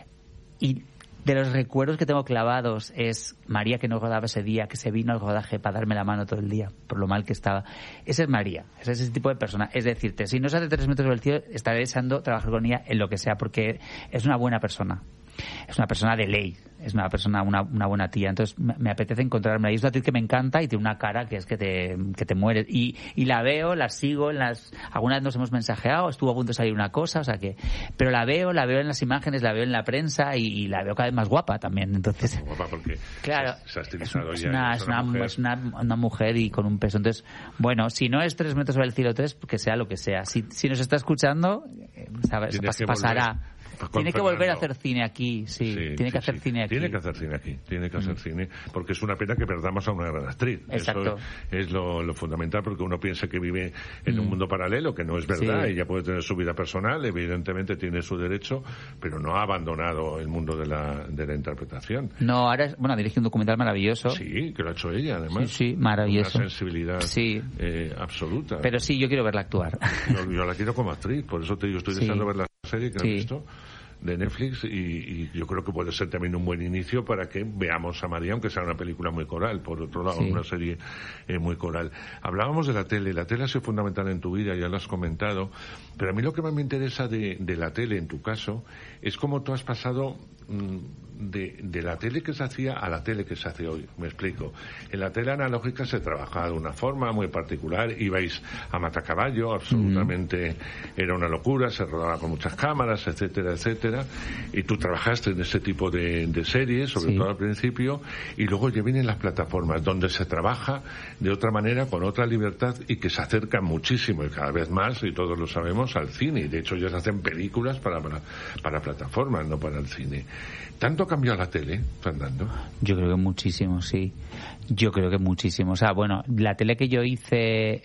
Speaker 6: y de los recuerdos que tengo clavados es María, que no rodaba ese día, que se vino al rodaje para darme la mano todo el día, por lo mal que estaba. Esa es María, ese es ese tipo de persona. Es decirte, si no se hace Tres metros sobre el cielo, estaré deseando trabajar con ella en lo que sea, porque es una buena persona. Es una persona de ley, es una persona, una, una buena tía. Entonces me, me apetece encontrarme ahí. Es una actriz que me encanta y tiene una cara que es que te, que te mueres. Y, y la veo, la sigo, en las, alguna vez nos hemos mensajeado, estuvo a punto de salir una cosa, o sea que, pero la veo, la veo en las imágenes, la veo en la prensa y, y la veo cada vez más guapa también. Entonces,
Speaker 1: guapa porque
Speaker 6: claro,
Speaker 1: se ha estilizado
Speaker 6: es,
Speaker 1: ya.
Speaker 6: Una, es, una, es, una, es una, una mujer y con un peso. Entonces, bueno, si no es Tres metros sobre el cielo tres, que sea lo que sea. Si, si nos está escuchando, sabes, pas, pasará. Tiene que volver a hacer cine aquí, sí. sí tiene que sí, hacer sí. cine aquí.
Speaker 1: Tiene que hacer cine aquí, tiene que hacer mm. cine, porque es una pena que perdamos a una gran actriz.
Speaker 6: Exacto.
Speaker 1: Eso es lo, lo fundamental, porque uno piensa que vive en mm. un mundo paralelo, que no es verdad. Sí. Ella puede tener su vida personal, evidentemente tiene su derecho, pero no ha abandonado el mundo de la, de la interpretación.
Speaker 6: No, ahora es, bueno, dirige un documental maravilloso.
Speaker 1: Sí, que lo ha hecho ella, además.
Speaker 6: Sí, sí, maravilloso.
Speaker 1: Una sensibilidad
Speaker 6: sí.
Speaker 1: eh, absoluta.
Speaker 6: Pero sí, yo quiero verla actuar.
Speaker 1: Yo, yo la quiero como actriz, por eso te digo, estoy sí. deseando ver la serie que sí. he visto de Netflix y, y yo creo que puede ser también un buen inicio para que veamos a María, aunque sea una película muy coral, por otro lado, sí. una serie eh, muy coral. Hablábamos de la tele, la tele ha sido fundamental en tu vida, ya lo has comentado, pero a mí lo que más me interesa de, de la tele, en tu caso, es cómo tú has pasado mmm, de, de la tele que se hacía a la tele que se hace hoy. Me explico. En la tele analógica se trabajaba de una forma muy particular, ibais a matacaballo, absolutamente mm. era una locura, se rodaba con muchas cámaras, etcétera, etcétera, y tú trabajaste en ese tipo de, de series, sobre sí. todo al principio, y luego ya vienen las plataformas, donde se trabaja de otra manera, con otra libertad, y que se acercan muchísimo, y cada vez más, y todos lo sabemos, al cine, y de hecho ya se hacen películas para, para, para plataformas, no para el cine. ¿Tanto ha cambiado la tele, Fernando?
Speaker 6: Yo creo que muchísimo, sí. Yo creo que muchísimo. O sea, bueno, la tele que yo hice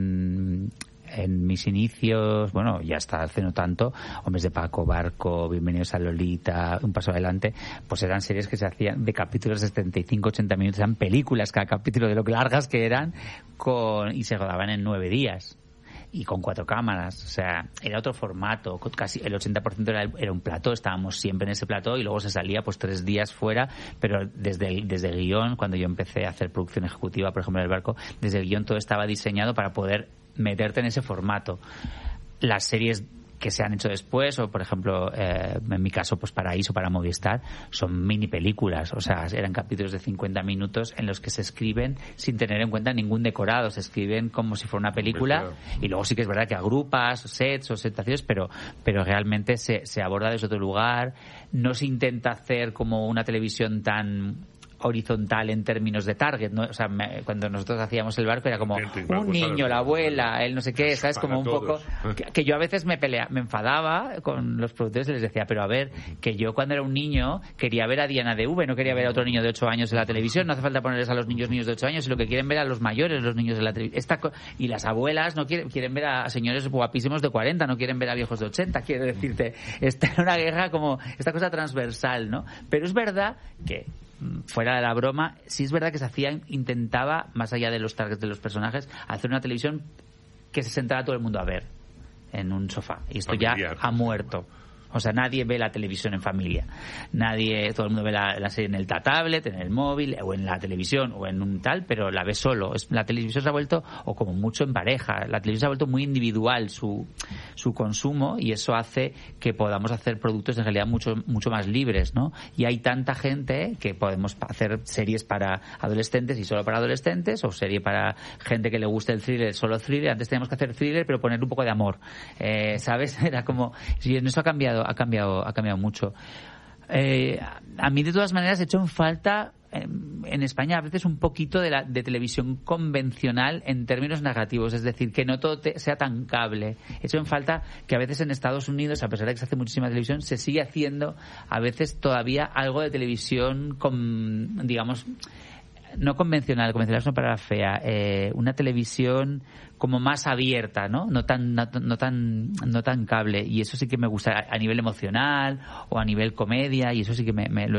Speaker 6: en, en mis inicios, bueno, ya hasta hace no tanto, Hombres de Paco, Barco, Bienvenidos a Lolita, Un paso adelante, pues eran series que se hacían de capítulos de setenta y cinco a ochenta minutos, eran películas cada capítulo de lo largas que eran, con y se rodaban en nueve días. Y con cuatro cámaras, o sea, era otro formato, casi el ochenta por ciento era, era un plató, estábamos siempre en ese plató y luego se salía pues tres días fuera, pero desde el, desde el guión, cuando yo empecé a hacer producción ejecutiva, por ejemplo en El Barco, desde el guión todo estaba diseñado para poder meterte en ese formato. Las series que se han hecho después, o por ejemplo, eh, en mi caso, pues Paraíso, para Movistar, son mini películas, o sea, eran capítulos de cincuenta minutos en los que se escriben sin tener en cuenta ningún decorado, se escriben como si fuera una película, y luego sí que es verdad que agrupas sets o situaciones, pero, pero realmente se, se aborda desde otro lugar, no se intenta hacer como una televisión tan horizontal en términos de target, ¿no? O sea, me, cuando nosotros hacíamos El Barco era como un niño, la abuela, él no sé qué, ¿sabes? Como un poco que, que yo a veces me pelea, me enfadaba con los productores y les decía, pero a ver, que yo cuando era un niño quería ver a Diana de V, no quería ver a otro niño de ocho años en la televisión, no hace falta ponerles a los niños niños de ocho años, y lo que quieren ver a los mayores, los niños de la televisión. Esta co- y las abuelas no quieren, quieren ver a señores guapísimos de cuarenta, no quieren ver a viejos de ochenta, quiero decirte, está en una guerra como esta cosa transversal, ¿no? Pero es verdad que fuera de la broma, sí es verdad que se hacía, intentaba, más allá de los targets de los personajes, hacer una televisión que se sentara todo el mundo a ver en un sofá. Y esto familiar, ya ha muerto. O sea, nadie ve la televisión en familia. Nadie, todo el mundo ve la, la serie en el tablet, en el móvil, o en la televisión, o en un tal, pero la ve solo. Es, la televisión se ha vuelto, o como mucho en pareja, la televisión se ha vuelto muy individual su, su consumo, y eso hace que podamos hacer productos en realidad mucho, mucho más libres, ¿no? Y hay tanta gente que podemos hacer series para adolescentes y solo para adolescentes, o serie para gente que le guste el thriller, solo thriller. Antes teníamos que hacer thriller, pero poner un poco de amor. Eh, ¿Sabes? Era como, y en eso ha cambiado ha cambiado ha cambiado mucho. Eh, a mí de todas maneras he hecho en falta eh, en España a veces un poquito de la de televisión convencional en términos negativos, es decir, que no todo te, sea tan cable. He hecho en falta que a veces en Estados Unidos, a pesar de que se hace muchísima televisión, se sigue haciendo a veces todavía algo de televisión con, digamos, no convencional, convencional es una palabra fea, eh, una televisión como más abierta, ¿no? No tan, no, no tan, no tan cable, y eso sí que me gusta a nivel emocional o a nivel comedia, y eso sí que me, me lo